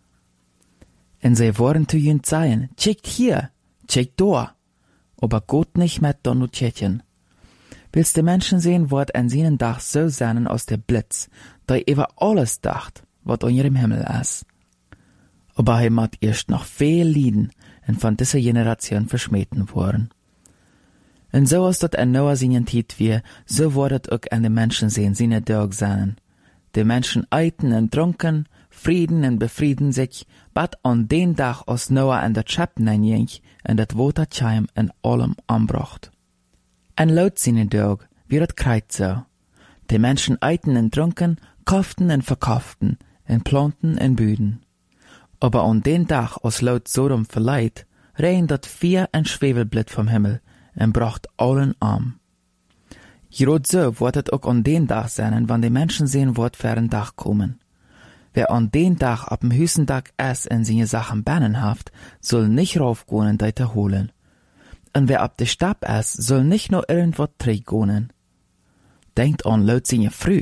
S1: Und sie worden zu jünd sein, tschickt hier, tschickt da, aber Gott nicht mit Donutchen. Willst die Menschen sehen, wird an seinen Dach so sein aus der Blitz, da über alles dacht, wat an ihrem Himmel ist. Aber er mat erst noch viel lieden und von dieser Generation verschmähten worden. Und so als dat ein Noah seinen Tiet wie, so wordet auch an den Menschen sehen, seine Tag sein. Die Menschen eiten und trunken, frieden und befrieden sich, bat an den Tag als Noah an der Schöpfen einging und dat Waterscheim in allem anbracht. Und laut seine Tag wird kreit so. Die Menschen eiten und trunken, kauften und verkauften, und planten und büden. Aber an den Tag als laut Sodom verleiht, rein dat vier ein Schwefelblit vom Himmel, und bracht allen arm. Gerot so wird es auch an den Tag sein, wann die Menschen sehen, wird für ein Tag kommen. Wer an den Tag ab dem höchsten Tag es in seine Sachen bannen haft, soll nicht raufgehen und deite holen. Und wer ab der Stab es, soll nicht nur irgendwas träggonen. Denkt an laut seine früh.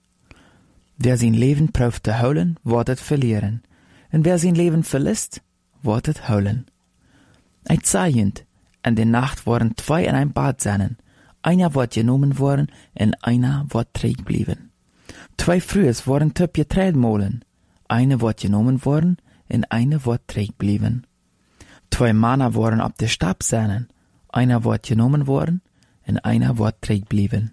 S1: Wer sein Leben prüft zu holen, wird es verlieren. Und wer sein Leben verlässt, wird es holen. Ein Zeichend, in der Nacht waren zwei in ein Bad seinen. Einer wird genommen worden, und einer wird träg blieben. Zwei Frühes waren töp geträht molen. Eine wird genommen worden, und eine wird träg blieben. Zwei Männer waren ab der Stab seinen. Einer wird genommen worden, und einer wird träg blieben.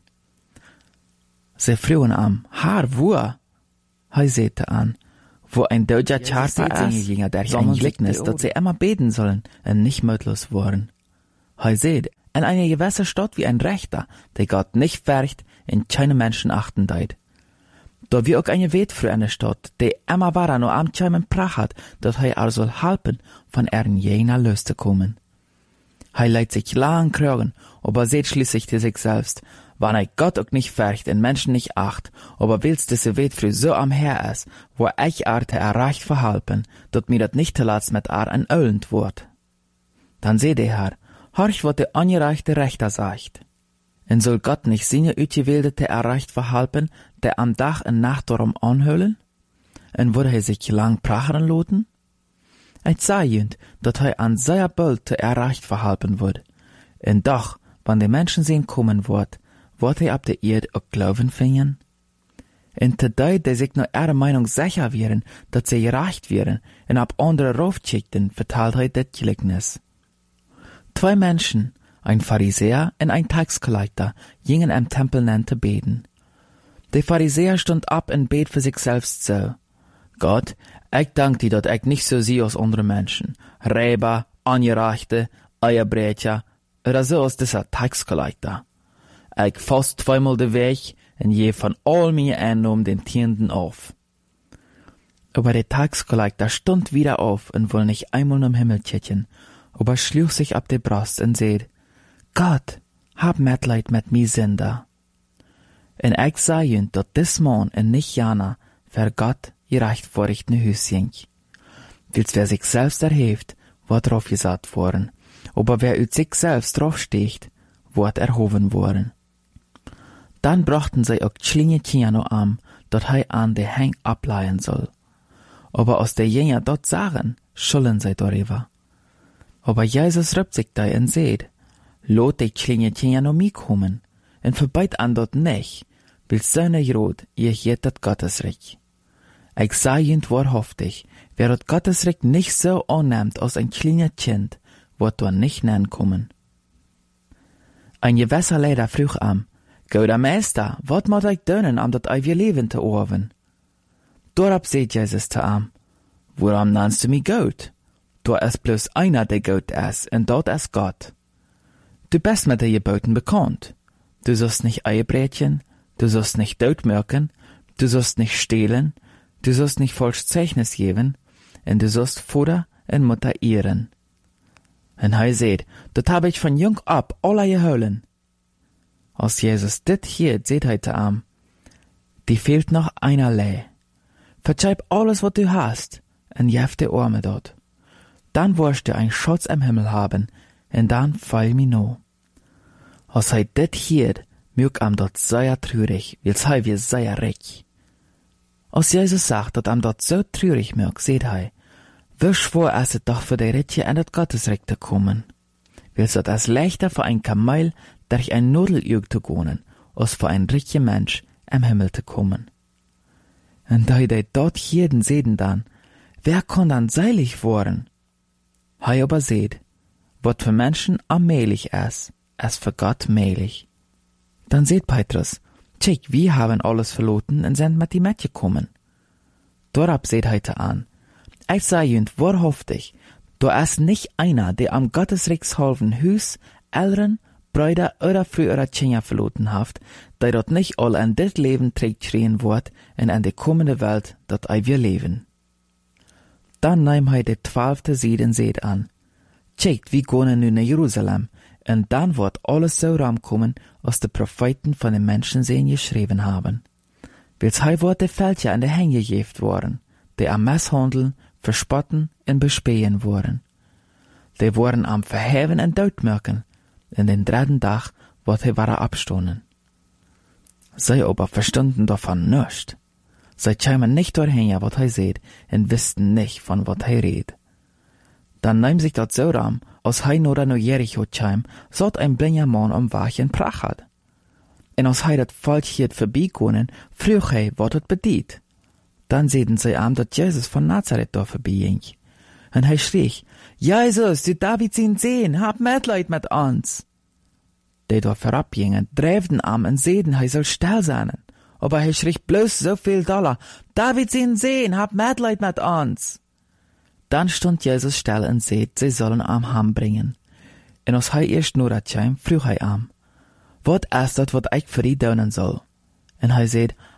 S1: Sie frühen am, Haar, wo? He sehte an, wo ein deutscher Charter ist, der ein Gleichnis, dass sie immer beten sollen, und nicht mutlos waren. He seht, in einer gewissen Stadt wie ein Rechter, der Gott nicht färcht und keine Menschen achten deit. Da wie auch eine Wetfrau in der Stadt, die immer bara nur am Tscheimen prachat, dat hij er soll helpen, von ihren jener Lust zu kommen. Hij leidt sich lang kragen, aber seht schließlich zu sich selbst, wann er Gott auch nicht fürcht und Menschen nicht acht, aber willst diese Wetfrau so am Her ist, wo ich arte erreicht verhalten, dat mir dat nicht zuletzt mit ar ein Öllend wird. Dann seht der Herr, horch, wat der angereichte Rechter sagt. Und soll Gott nicht seine Utgewählte erreicht verhalten, der am Tag und Nacht darum anhüllen? Und würde er sich lang prachern loten? Ich sah jünd, dat er an seiner Bölte erreicht verhalten wird. Und doch, wann die Menschen sehen kommen wird, wird er ab der Erde auch Glauben finden? Und die, die sich nur ihrer Meinung sicher wären, dat sie gerecht wären, und ab andere raufschickten, verteilt er das Gleichnis. Zwei Menschen, ein Pharisäer und ein Taxkollector, gingen im Tempel nen zu beten. Der Pharisäer stund ab und bet für sich selbst so: Gott, ich dank dir, dat ich nicht so sehe als andere Menschen, Räber, Angereichte, Eierbrecher, oder so als dieser Taxkollector. Ich fast zweimal den Weg und je von all meine Einnahmen den Tienden auf. Aber der Taxkollector stund wieder auf und wollte nicht einmal im Himmel tschitchen, aber schlug sich ab der Brust und seht: Gott, hab Mitleid mit mi Sünder. Und ich sah jünd, dat dis Mann und nicht Jana für Gott gerecht vorrichten Hüschen. Wils wer sich selbst erhebt, wird drauf gesagt worden, aber wer ut sich selbst draufsteht, wird erhoben worden. Dann brachten sie auch schlinge Tiano an, dat hei an de Heng ableihen soll. Aber aus der Jünger dort sagen, schulden sie darüber. Aber Jesus rübt sich da und seht: Lot die schlinge Tiano mi kommen, und verbeit an dort nicht, will seine Jod, ihr jet dat Gottesreich. Ich sah jünd wahrhaftig, wer dat Gottesreich nicht so annimmt als ein kleiner Kind, wird dort nicht nennen kommen. Ein gewisser Leder frug am: Gouder Meister, wat moet ich doen om dat eeuwige Leben te erven? Dorop seht Jesus zu am: Woran nennst du mich Gott? Da ist bloß einer, der Gott ist, und dort ist Gott. Du bist mit den Geboten bekannt. Du sollst nicht Eierbrechen, du sollst nicht totmürken, du sollst nicht stehlen, du sollst nicht falsch Zeichnis geben, und du sollst Vater und Mutter ehren. Und er seht, dat hab ich von jung ab alle geholen. Als Jesus dit hier seht er zu am: Die fehlt noch einerlei. Verzeib alles, was du hast, und jef die Arme dort. Dann wirst du ein Schatz im Himmel haben, und dann fall mi no. Als er dit hier, mög am dort sehr traurig, wils er wir sehr reich. Als Jesus sagt, dat am dort so traurig mög, seht er: Wie schwor es es doch für die Ritje in das Gottesreich zu kommen. Wils dat es leichter für ein Kamel durch ein Nudeljög zu gehen, als für ein reicher Mensch im Himmel zu kommen. Und da die dort jeden sehen dann, wer kann dann seilig worden? Hei aber seht, wat für Menschen allmählich ist, ist für Gott mählich. Dann seht Petrus: Tschik, wir haben alles verloren und sind mit die mitgekommen. Dorab seht heute an: Ich sah jünd wahrhaftig, da ist nicht einer, der am Gottesrechtshalven Hüs, Eltern, Brüder oder frühere Kinder verloren haft, der dort nicht all an dit Leben trägt schreien wird und an die kommende Welt, dat ei wir leben. Dann nahm hij de twaalfte Seed en seed an: Checkt, wie gehen nu nach Jerusalem, und dann wird alles so rankommen, als die Propheten von den Menschen sehen geschrieben haben. Wils hij wird de Fältje an de Hänge gegeft worden, die am Misshandeln, verspotten und bespähen wurden. Die wurden am Verheven und Todmürken, in den dritten Tag wird er wieder abstoßen. Sie aber verstanden davon nichts. Sie kämen nicht dorthin, was er seht, und wussten nicht, von was er redet. Dann nahm sich das so ram, als er nur nach Jericho kam, sollt ein blinder Mann am Wachen prachat. Und als er das Volk hier vorbeigegangen, frug er, was er bedient. Dann sehen sie am, dass Jesus von Nazareth da vorbeiging. Und er schrie: Jesus, du Davids Sohn, hab Mitleid mit uns. Die da vorabgingen, dräften am und sehen, er soll still sein. Aber er schrie bloß so viel Dollar: Davids Sohn, hab Mitleid mit uns. Dann stund Jesus still und seht, sie sollen am Ham bringen. Und als er erst nur kam, frug er am: Was ist das, was ich für die tun soll? Und er seht: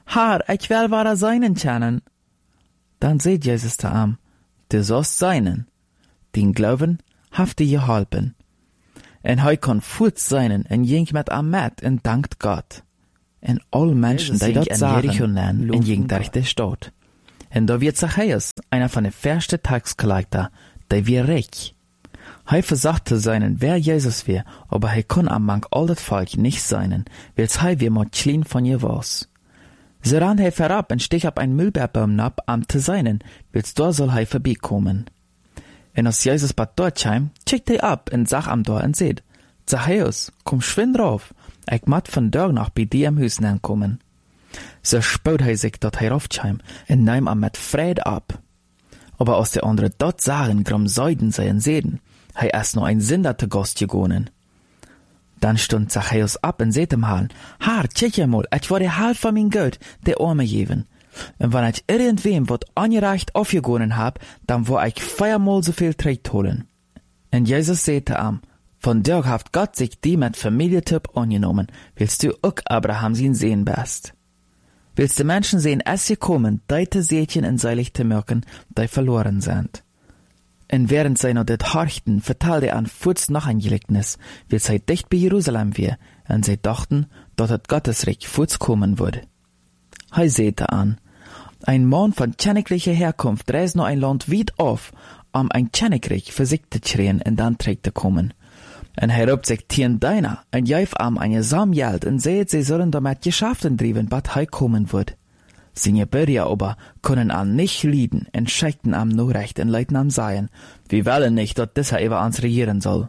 S1: Haar, ich will wahre seinen kennen. Dann seht Jesus zu ihm, du sollst seinen. Den Glauben haft dir geholpen. En hij kon voet zijn en ging met am met en dankt God. En alle Menschen, die dat zagen, en ging durch die Stadt. En da wird Zachäus, einer von den ersten Taxkollector, der wir reich. Hij versagte seinen, wer Jesus wär, aber hij kon am Mank all das Volk nicht seinen, weil's hij wir mal klein von ihr was. So ran hij verab und stich ab ein Müllbeerbaum ab, am zu seinen, weil's da soll hij vorbeikommen. En als Jesus bat dort heim, checkt hij ab und sag am Tor und seht, Zachäus, komm schwind drauf, ich mat von dort noch bei dir im Hüsen ankommen. So spaut hij sich dort heraufheim und nahm am mit Fried ab. Aber als der andere dort sahen, grum Seiden seien sehen, hij erst noch ein Sünder zu Gast gegonen. Dann stund Zachäus ab und seht ihm Hahn, Haar, check ja mal, ich war der Halb von mein Geld, der Arme geben. Und wenn ich irgendwem wat angereicht aufgegonen hab, dann wo ich viermal so viel Tritt holen. Und Jesus sagte ihm, von dir haft Gott sich die mit Familietyp angenommen, willst du auch Abraham sein sehen best. Willst du Menschen sehen, es gekommen, deite Sätchen in seilig zu merken, die verloren sind. Und während sie noch das horchten, vertalte er an Fuß noch ein Gleichnis, wie sie dicht bei Jerusalem wär, und sie dachten, dort hat Gottes Reich Fuß kommen würde. Hij sehte an, ein Mann von tscheneglicher Herkunft reist noch ein Land weit auf, um ein Tschenegreich für sich zu schreien und dann trägt zu kommen. Und er robt sich tien deiner, und jäuf am eine Samjeld und seht, sie sollen damit Geschäften driven, bat hei kommen wird. Seine Bürger aber können an nicht lieden und scheckten am nur recht und leiten am seien, wir wollen nicht, dass dieser über uns regieren soll.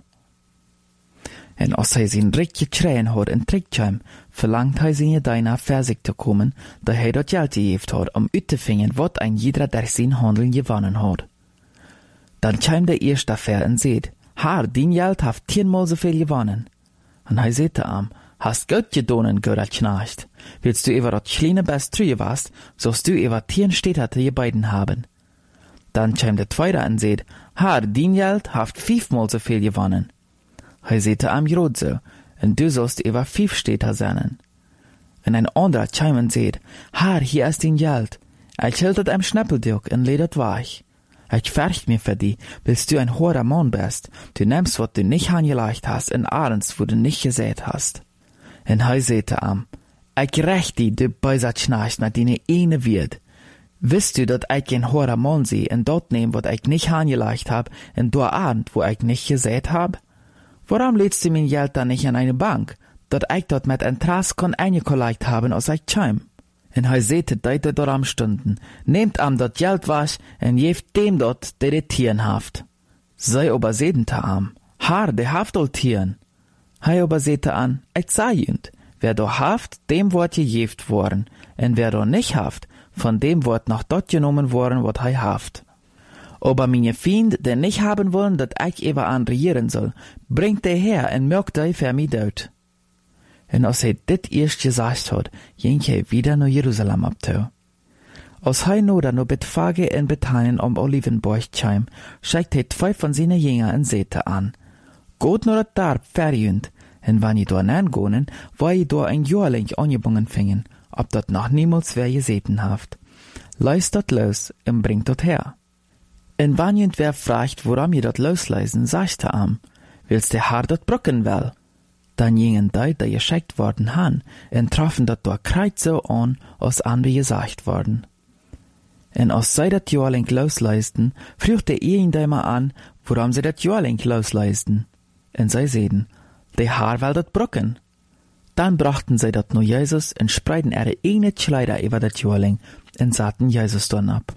S1: Und als er sein Recht geschreien hat und trägt heim, verlangt er seine Deiner für sich zu kommen, da er dort Geld gegeben hat, um uitzufinden, wat ein jeder durch sein Handeln gewonnen hat. Dann kam der erste Affair und seht, Haar, din Geld haft tienmal so viel gewonnen. Und er sagte ihm, hast Gott gedonen, Gott Knecht. Willst du über das kleine Best trüge warst, sollst du über tien Städte je beiden haben. Dann kam der zweite und seht, Haar, din Geld haft fünfmal so viel gewonnen. Er sagte ihm grad so, und du sollst über fünf Städte sein. Und ein anderer kam und seht, Haar, hier ist dein Geld. Ich hielt het am Schnäppeldürk und ledet weich. Ich färcht mir für die, bis du ein hoher Mann bist. Du nimmst, was du nicht angelegt hast, und ahrens, wo du nicht gesät hast. Und er sagte ihm, ich rächt die, du böser Schnarcht, nach deine eine wird. Wisst du, dat ich ein hoher Mann sie, und dort nehm, was ich nicht angelegt hab, und du ahnt, wo ich nicht gesät hab? Warum lädst du mein Geld dann nicht an eine Bank, dat ich dort mit Interesse kann eingekollegt haben, als ich chim? Und er sagte, deite dort am Stunden, nehmt am dort Geld was, und jeft dem dort, der die Tieren haft. Sei aber sedente am, Haar, der haft all Tieren. Hei aber sehte an, ich sei jünd, wer do haft, dem wort gejeft worden, und wer do nicht haft, von dem wort noch dort genommen worden, wat hei haft. Aber meine Fiend, der nicht haben wollen, dat ich über an regieren soll, bringt der her und mögt ei für mi dort. Und als er dit erst gesagt hat, ging er wieder nach Jerusalem abtau. Als er nur dann noch Betfage in Bethanien am Olivenberg kam, schickt er zwei von seinen Jüngern und sagte an, Gott nur dat Darb verjünd, und wenn ihr dort angonen, war ihr dort ein Jahr lang angebungen fingen, ob dat noch niemals wer gesehen haft. Leist dat los und bringt dat her. Und wenn jemand wer fragt, woran ihr dat losleisen, sagt er am, willst der Haar dat brocken will? Dann gingen die, die geschickt worden han, und trafen dat dort kreuz so an, als andere gesagt worden. Und als sie dat Jahr lang losleisten, fragte er ihn immer an, warum sie dat Jahr lang losleisten. Und sie sehen, der Haar will dat brocken. Dann brachten sie dat nur Jesus und spreiden ihre eine Kleider über dat Jahr lang und satten Jesus dann ab.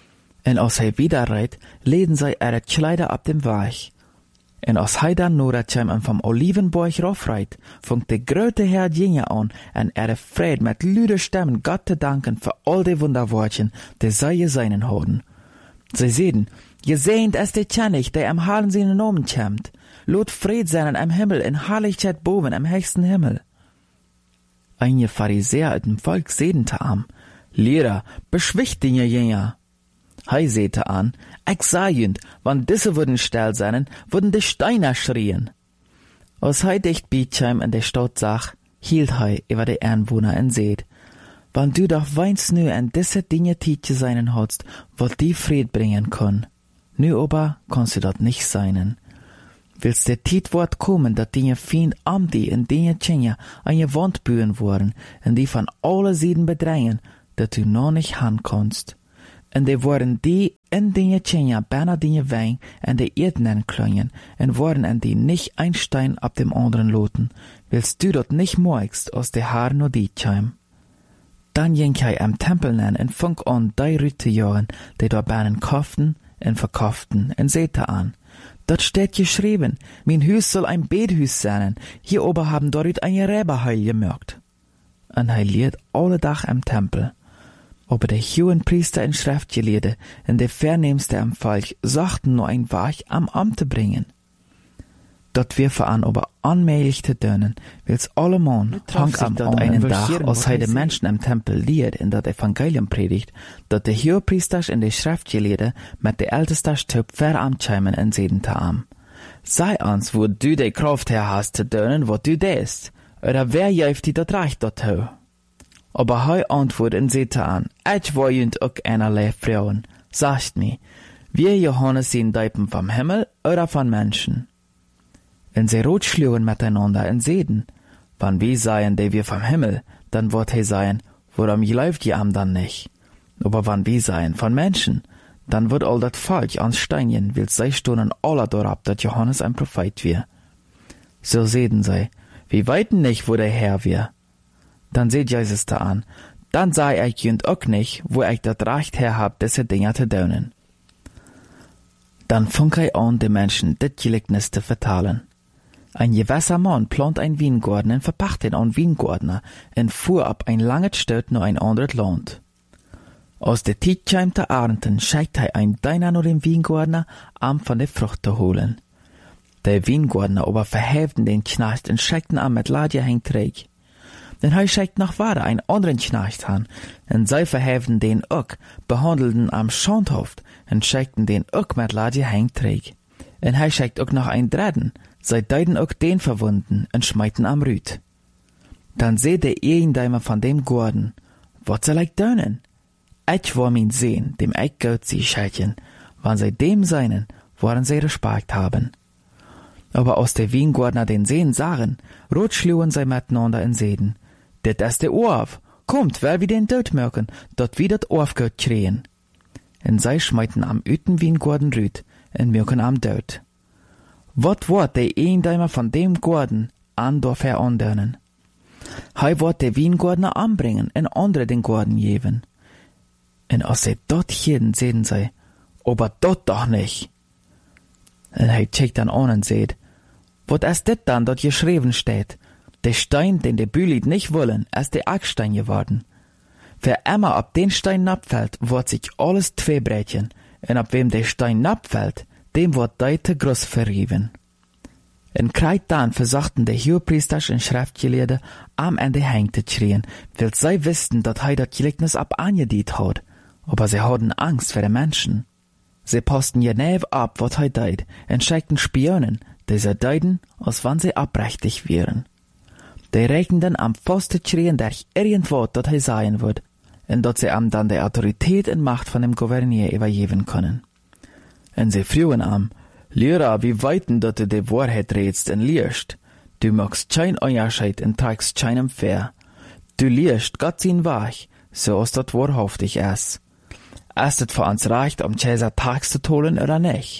S1: Und als er wieder reit, leden sie ihre Kleider ab dem Weg. Und als er dann nur kam vom Olivenberg raufreit, funkt der gröte Herr Jünger an, und er Fried mit lüder Stimmen Gott zu danken für all die Wunderwortchen, die sie gesehen haben. Sie sehen, gesehnt ist der König, der am Halen seinen Namen kämmt. Lot Fried sein am Himmel, in Herrlichkeit boven am höchsten Himmel. Einige Pharisäer aus dem Volk sedente am, Lehrer, beschwicht die Jünger. Hei sehte an, ich sah jünd, wann diese würden still sein, würden die Steiner schrien. Als hei dicht Bietscheim in der Stadt sah, hielt hei über die Einwohner und seht, wann du doch weinst nu an diese Dinge Tietje seinen hast, wat die Fried bringen kann. Nu aber kannst du dat nicht seinen. Willst der Tiet wort kommen, dat die Feind am die in die Tjenja an je Wand bühen worden, en die von alle Seiten bedrängen, dat du noch nicht han kannst. En die worden die in die Tjenja bijna die Wein en de Erdnen klöngen, en worden en die nicht ein Stein ab dem anderen loten. Willst du dort nicht moigst aus de Haar no die Tjeim? Dann jink hij am Tempel nen en funk an die Rüte jagen, die da bijna kauften en verkauften en sete an. Dat steht geschrieben, mein Hüs soll ein Bethüs sein, hier oben haben dort ein Räberheil gemerkt. En hij leert alle Dach am Tempel. Aber der hohen Priester in Schrift gelehrte, en der Vernehmste am Volk, sagten nur ein Wach am Amte bringen. Dort wir veran aber anmählich zu dönen, wils alle Mann trank am dort einen Dach, aus heide Menschen am Tempel lehrt, in dat Evangelium predigt, dat der hohe Priester in der Schrift gelehrte, mit der älteste Stück veramtscheimen en seden te am. Sei ans, wo du de Kraft her hast zu dönen, wo du dest, oder wer jäuft die dat recht dort ho? Aber hei antwort en sete an, ich war jünd ook einerlei Frauen, sagt mi, wir Johannes sind Deipen vom Himmel oder von Menschen? En sie rot schlugen miteinander en seden, wann wir seien, de wir vom Himmel, dann wird he seien, warum läuft je am dann nicht? Aber wann wir seien von Menschen, dann wird all dat Volk ans Steinchen, will sei stunden aller dorab, dat Johannes ein Prophet wir. So seden sei, wir weiten nicht, wo der Herr wir. Dann seht Jesus da an, dann sei ich jünd ook nicht, wo ich dat Recht her hab, diese Dinger zu dönen. Dann funk ich an, de Menschen dit Gleichnis zu vertalen. Ein gewisser Mann plant ein Weingarten und verpacht ihn an Weingärtner und fuhr ab ein langes Stück nur ein anderes Land. Aus der Tiet der Arnten schickt er ein Deiner nur den Weingärtner, am von der Frucht zu holen. Der Weingärtner aber verhäften den Knecht und schickten am mit Ladje hängt träg. Denn er schickt nach Ware einen anderen Knecht an, und sie verhäften den ook, behandelten am Schondhoft und schickten den ook mit Ladje hängt träg. Und er schickt ook noch ein Dritten, sie deuten ook den verwunden und schmeiten am Rüt. Dann seht der Ehendeimer von dem Garten, wat soll ich dönen? Ich war mein Sehen, dem ich Gott sie schätchen, wann sie dem seinen, woran sie Respekt haben. Aber aus der Weingärtner den Sehen sahen, rot schlugen sie miteinander in Seden. Det ist der Orf, kommt, weil wir den Död merken, dort wie dat Orfgott krähen. Und sie schmeiten am Üten Weingärten Rüt, und merken am Död. Wat wordt der Eendeimer von dem Garten an dorf her andönen? Hei wordt der Weingärtner anbringen en andere den Garten geben. En als sie dort jeden sehen sei, aber dort doch nicht. En hei checkt dann an und seht, wat ist dit dann dort geschrieben steht? Der Stein, den der Bülit nicht wollen, ist der Ackstein geworden. Wer immer ab den Stein napfällt, wird sich alles zweibrechen, en ab wem der Stein napfällt, dem wird deite groß verrieben. En kreit dann versachten der Hohepriester und Schriftgelehrte am Ende hängte schrien, weil sie wussten, dat hei dat Gleichnis ab angediet hat, aber sie hatten Angst vor den Menschen. Sie posten je nev ab, wat hei deit, en schickten Spionen, die sie deuten, als wann sie abrechtig wären. Die rechneten am Pfosten schrien, der irgendwo dat hei sein wird, en dat sie am dann die Autorität und Macht von dem Gouverneur übergeben können. En sie frühen am, Lehrer, wie weiten dat du die Wahrheit redst und liest. Du magst kein Unterscheid und trägst keinem fair. Du liest Gott sein Wach, so als dat wahrhaftig ist. Ist es für uns recht, um Cäsar Tags zu holen oder nicht?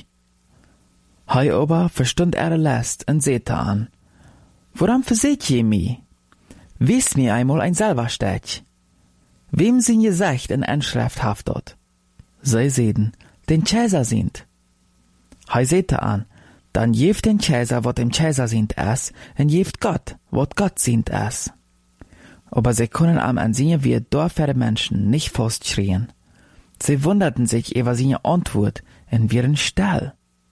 S1: Hei aber verstund er lässt und seht an. Woran verseht je mi? Wies mir einmal ein selber Stech. Wem sind gesagt in Anschrift haftet? Sie sehen, den Cäsar sind. Hei seht an, dann jeft den Cäsar, wat dem Cäsar sind es, und jeft Gott, wat Gott sind es. Aber sie können am Ansehen wie dorfere Menschen nicht festschrien. Sie wunderten sich über seine Antwort und wären still.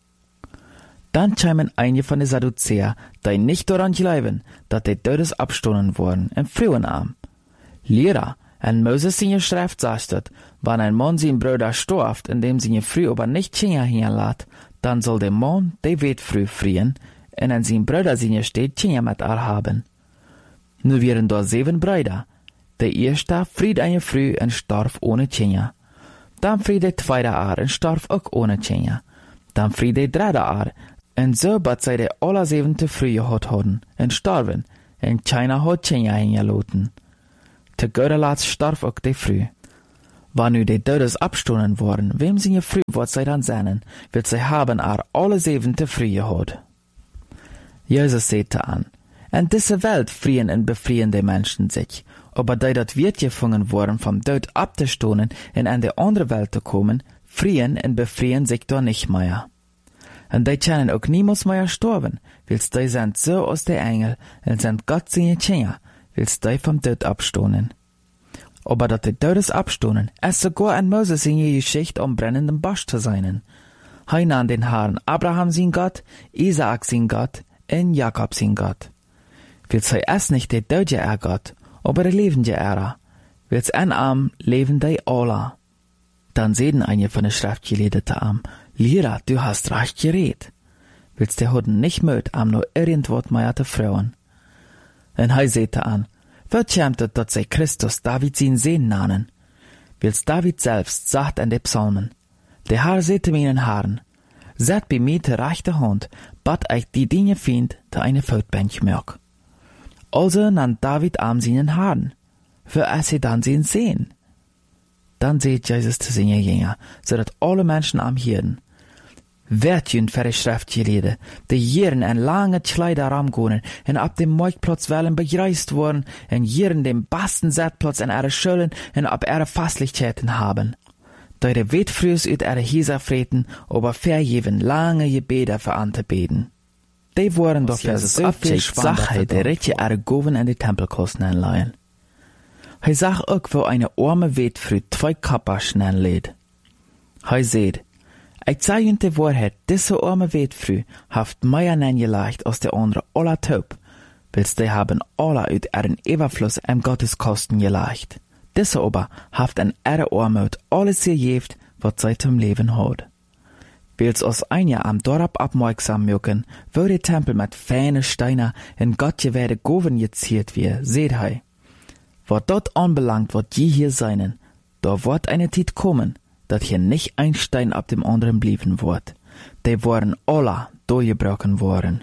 S1: Dann chimen einige von den Sadduzäer, die nicht daran glauben, dass die Todes abstoßen wurden, und frühen am. Lehrer, en Moses seine Schrift sagt, wann ein Mann sein Bruder stirbt, indem seine Frau aber nicht Kinder hinlässt, dann soll der Mann die wird früh frieren, und an sein Bruder seine steht Kinder mit er haben. Nun wären da sieben Brüder. Der erste fried eine Früh en starf ohne Tjenja. Dan fried der tweede Aar en starf ook ohne Tjenja. Dan fried der derde Aar, en zo bat zij de alle zevende Früh gehad hadden, en starven, en China had Tjenja hingelaten. Te goede laat starf ook de Früh. Wann nu de Dödes abstonen worden, wem sie je Früh wat zij dan sennen, wird zij haben ar alle zevende Früh gehad. Jesus sagte an, en diese Welt frien en befrien de Menschen sich, aber die dat wird gefangen worden vom Tod abzustonen en an de andere Welt zu kommen, frien en befrien sich da nicht mehr. En die können auch niemals mehr sterben, wils die sind so aus der Engel en sind Gott seine Tjenja, wils die vom Tod abstonen. Aber dat die Todes abstonen, es sogar an Moses in je Geschichte am brennenden Busch zu sein. Hij nahm den Herrn Abraham sein Gott, Isaak sein Gott, en Jakob sein Gott. Wils hij es nicht der Dödje er Gott, aber der lebende er, wils en am leben die alle. Dann sehen einige von der Schriftgelehrten am, Lehrer, du hast recht geredet. Wils der Huden nicht möt am nur irgendwort mehr te frauen. En hij sagte an, wird schämtet, dat sei Christus David sein Sehn nannen. Wils David selbst sagt an de Psalmen, der Herr sagte meinen Herrn, seid bei mir te rechte Hand, bat euch die Dinge find, da eine Voetbench mög. Also nannt David am seinen Herrn, für es sie dann sehen sehen. Dann seht Jesus zu seinen Jünger, so dat alle Menschen am Hirden. Werd jün für die Schriftgelehrten, die Jieren en lange Kleider ramgonen, en ab dem Marktplatz wellen begreist worden, en Jieren dem besten Zeitplatz en ihre Schulden en ab ihre Fastlichkeiten haben. Da de Wetfrüs ut ihre Hieser freten, aber verjeven lange Gebete für anzubeten. Die waren doch für so viel Sache, der Ritje ihre Goven en die Tempelkosten anleihen. Hij zag ook wo eine arme Wetfrü zwei Kappaschen anlädt. Hij seht, ich sag jün die Wahrheit, diese arme Wetfrü haft mehr nengeleicht als der andere aller Taub, wils die haben alle ut ihren Überfluss am Gotteskosten geleicht. Diese aber haft an ihre Armut alles gejeft, wat sie zum Leben hat. Wils aus ein Jahr am Dorp abmerksam mögen, wo der Tempel mit feine Steiner in Gott gewährte Goven geziert wie, seht hei. Wat dort anbelangt, wat je hier seinen, da wird eine Zeit kommen, dat hier nicht ein Stein ab dem anderen blieben wird. Die waren alle durchgebrochen worden.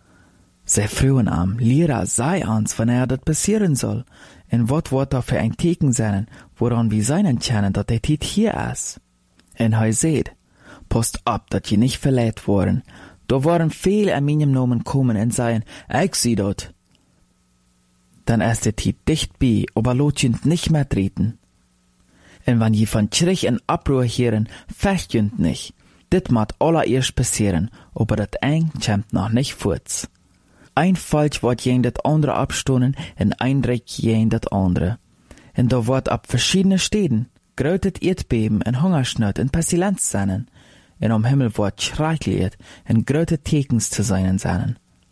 S1: Sie frühen am, Lehrer sei ans, wenn er dat passieren soll, en wat wird da für ein Teken sein, woran wir seinen kennen, dat der Tit hier ist. En hij seht, post ab, dat je nicht verleiht worden, da waren viel an meinem Namen kommen en seien, ich sieh dort. Dann ist der Tit dicht bei, aber lot jünd nicht mehr treten. En wann je von Schrich en Abruhr hören, fecht jünd nicht. Dit mat allererst passieren, aber dat eng kämmt noch nicht furz. Ein Falsch wird jen dat andere abstonen, en ein Dreck jen dat andere. En da wird ab verschiedene Städten, grötet Erdbeben en Hungersnot en Pestilenz seinen, en am Himmel wird schreckliert en grötet Tekens zu seinen seinen.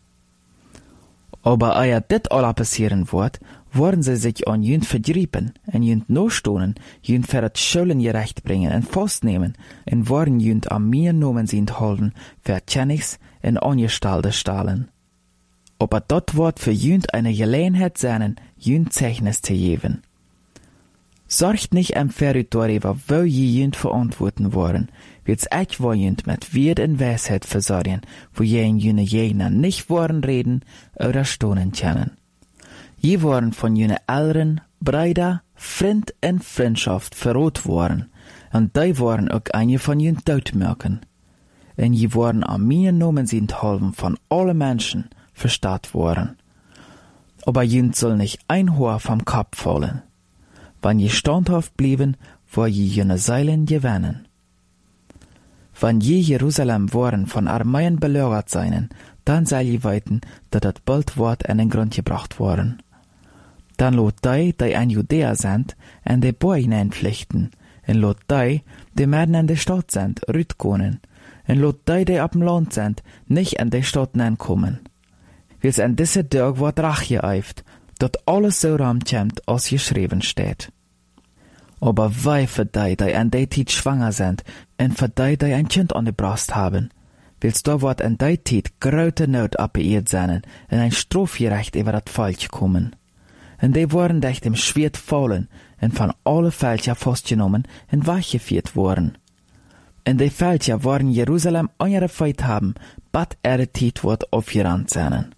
S1: Aber eia dit aller passieren wird, worden sie sich an jünd verdriepen, en jünd nostonen, jünd für dat Schulen gerecht bringen, en festnehmen, en worden jünd am mir nomen sind holden, für Tjennigs en Ongestalde stahlen. Aber dort wird für jünd eine Gelegenheit sein, jünd Zeichnis zu geben. Sorgt nicht am Territorium, wo je jünd verantworten worden, wird's ich wo jünd mit Wirt en Weisheit versorgen, wo jen jüne Jäger nicht worden reden oder stonen können. Je waren von jüne Eltern, Brüder, Freund en Freundschaft verrot worden, und die waren auch eine von jünd Todmerken. En je waren am mir nomen sind halben von alle Menschen verstaat worden. Aber jünd soll nicht ein Haar vom Kopf fallen. Wann je standhaft blieben, wo je jene Seilen gewinnen. Wann je Jerusalem waren von Armeien belagert seien, dann soll je weiten, dat dat bald Wort an den Grund gebracht worden. Dann lot die, die ein Judäer sind, an de Boy hineinpflichten, en lot die, die Mäden an de Stadt sind, rütkonen, en lot die, die ab dem Land sind, nicht an de Stadt kommen. Wils an diese Tag wird Rach geeift, dat alles so ramkämmt, als geschrieben steht. Aber wei für die, die an der Zeit schwanger sind, en für die, die ein Kind an der Brust haben, wils da wird an der Zeit große Not abbeirrt sein, en ein Strafgerecht über dat Falsch kommen. En die worden durch dem Schwert fallen en van alle Völker vastgenomen en weggeführt worden. En die Völker worden Jerusalem angefeit haben, bat er de tijd wordt aufgerannt zijn.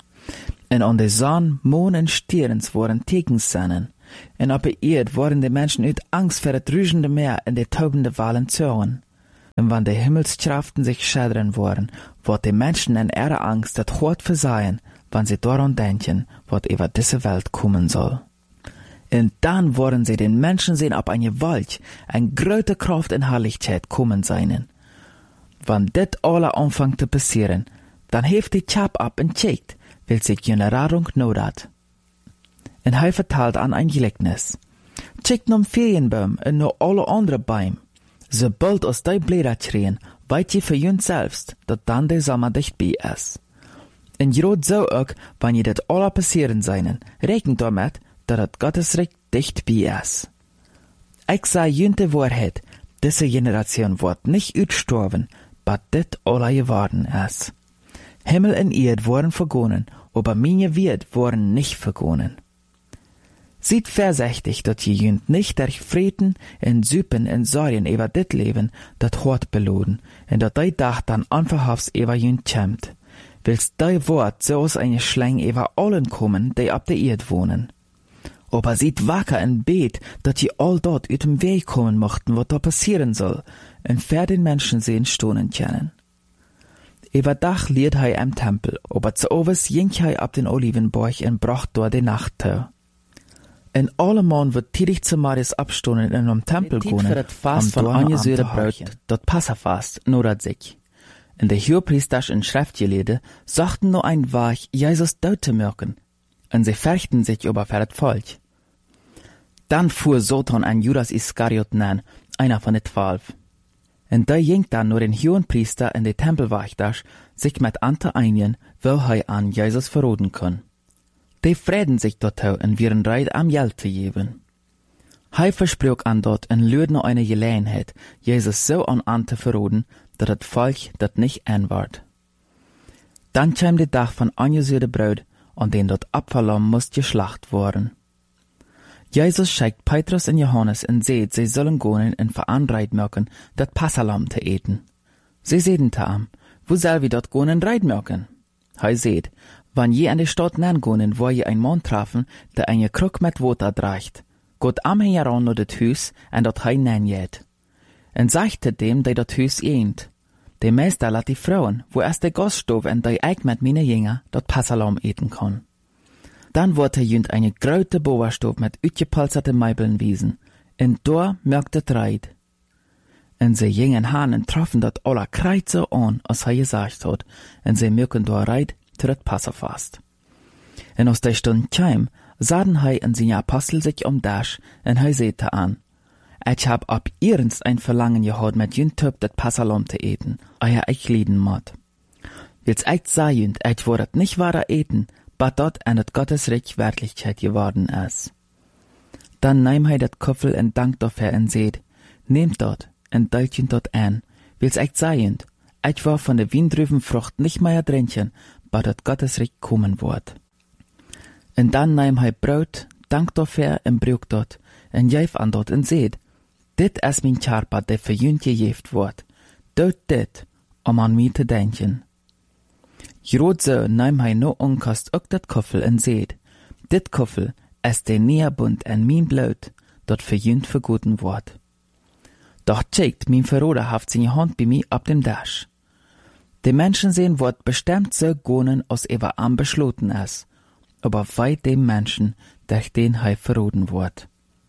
S1: En an de Sonne, Mond en Sterns worden Tekens zijn. En op de Erde worden de Menschen uit Angst voor het ruischende Meer en de taubende Walen zogen. En wann de Himmelskraften sich schädern worden, wordt de Menschen in ihrer Angst het hart verzeihen, wann sie daran denken, wat über diese Welt kommen soll. Und dann worden sie den Menschen sehen op eine Gewalt, eine große Kraft und Herrlichkeit kommen sein. Wann dit alle anfangt te passieren, dann heeft die Chap ab und checkt, weil sich Generierung not hat. Und hij vertelt an ein Gleichnis. Checkt nom Ferienbaum und no alle andere Bäume. Sobald aus die Blätter schreien, weit je für juns selbst, dat dann der Sommer dichtbei ist. Und grad so auch, wenn je dat alle passieren seinen, rechnet damit, dat het Gottesreich dichtbei ist. Ich sage jünt die Wahrheit, diese Generation wird nicht utstorben, but dit alle geworden ist. Himmel und Erde wurden vergonnen, aber meine Wert wurden nicht vergonnen. Seid vorsichtig, dat je jünt nicht durch Frieden und Süppen und Sorgen über dit Leben, dat hart beloden, und dat die Dach dann anverhafts über jünt kämmt. Willst die Wort so aus eine Schlange über allen kommen, die ab der Erde wohnen. Aber seid wacker und bet, dat je all dort uit dem Weg kommen mochten, was da passieren soll, und für den Menschen sehen stonen können. Über Dach liert hei am Tempel, aber zu overs ging hei ab den Olivenberg und bracht dort die Nacht tau. En allemal wird tidig zu Marius abstonden in einem Tempel gehen, für das Fast von angesühre Brot, dort Passafast, nur dat sich. In der Hohepriesters und Schriftgelehrte sagten nur ein Wach, Jesus dort zu merken, und sie fürchten sich über für das Volk. Dann fuhr Satan an Judas Iskariot an, einer von den Zwölf. Und der ging dann nur den Hohenpriester in die Tempelwächter, sich mit Ante einigen, wo er an Jesus verroden kann. Die freden sich dort und wären bereit, am Geld zu geben. Hij versprach an dort und lüd noch eine Gelegenheit, Jesus so an Ante verroden, dat het Volk dat nicht anward. Dann kam der Tag von angesührte Brot, und den dort Abfallam muss geschlacht worden. Jesus schickt Petrus und Johannes und seht, sie sollen gehen und veranreit mögen, dat Passalam zu eten. Sie sehen tam, wo soll wir dort gehen und reit mögen? Hij seht, wann je an die Stadt nangehen, wo je ein Mann trafen, der eine Krug mit Wasser dreicht, geht am heran nur das Haus, und dort hei nanjet. Und sagte dem, der dort Haus jent. Der Meister lat die Frauen, wo erst der Gaststove und der Eik mit meine Jünger dort Passalam eten kann. Dann wurde jünd eine große Bauerstube mit utgepolsterte Meibeln wiesen, und da merkte Reit. Und sie jingen Hanen trafen dort aller Kreuze an, als er gesagt hat, und sie merken da Reit, zu dat Passafast. Und aus der Stunde kam, sahen hei und seine Apostel sich um Dasch, und hei sehte an, ich hab ab ihrens ein Verlangen gehad, mit jünt Töp dat Passalam zu eten, euer ich lieden mod. Jetzt echt sehend, ich wurde nicht wahrer eten, bat dort an dat Gottesreich Wirklichkeit geworden ist. Dann nahm hei dat Köffel und dankt dafür und seht, nehmt dort, und deilt jünt dort an, will's echt sehend, ich war von der Windrübenfrucht nicht mehr drinchen, bat dat Gottesreich kommen wird. Und dann nahm hei Brot, dankt dafür und brüch dort, und jäf an dort und seht, dit is mein Charpa, der für jünt gejeft wird. Dort dit, um an mich zu denken. Grad so nahm hei no unkast ook dat Koffel und seht, dit Koffel ist der Näherbund an mein Blut, dort für jünt verguten wird. Doch checkt mein Verroder haft seine Hand bei mir ab dem Dasch. Die Menschen sehen wird bestimmt so gonen, als er am beschloten ist, aber weit dem Menschen, durch den hei verroden wird.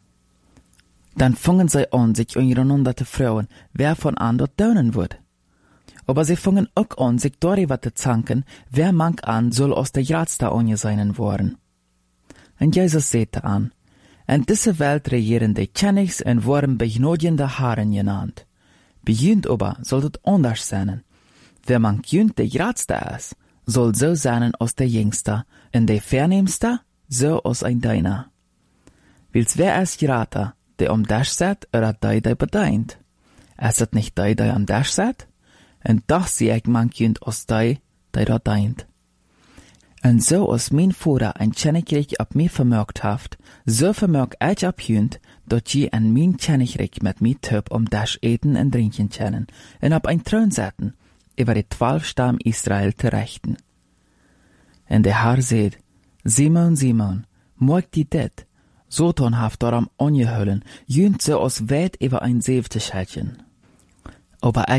S1: Dann fangen sie an, sich untereinander zu fragen, wer von an dort daunen wird. Aber sie fangen auch an, sich darüber zu zanken, wer manch an soll aus der Jadster angeseinen worden. Und Jesus sagte an, in dieser Welt regieren die Königs und worden begnadiende Haaren genannt. Bei jünt aber soll das anders sein. Wer manch jünt der Jadster ist, soll so sein aus der Jüngster, und der Vernehmster so aus ein Deiner. Wils wer ist Jrater, der am Dasch sat, oder der, der bedeint? Ist es nicht der, der am Dasch sat? Und doch sieh ich manch jünt aus der, der da deint. En zo als mijn vader een kennenkrijk op mij vermerkt heeft, zo vermerk ik op junt, dat je en mijn kennenkrijk met mij töp om das eten en drinken kennen, en op een troon zetten, über de twaalf stam Israël te rechten. En de Herr zei, Simon, Simon, mocht die dit, Satan heeft daarom ongehullen, junt zo als weit über ein zee te schelten. Aber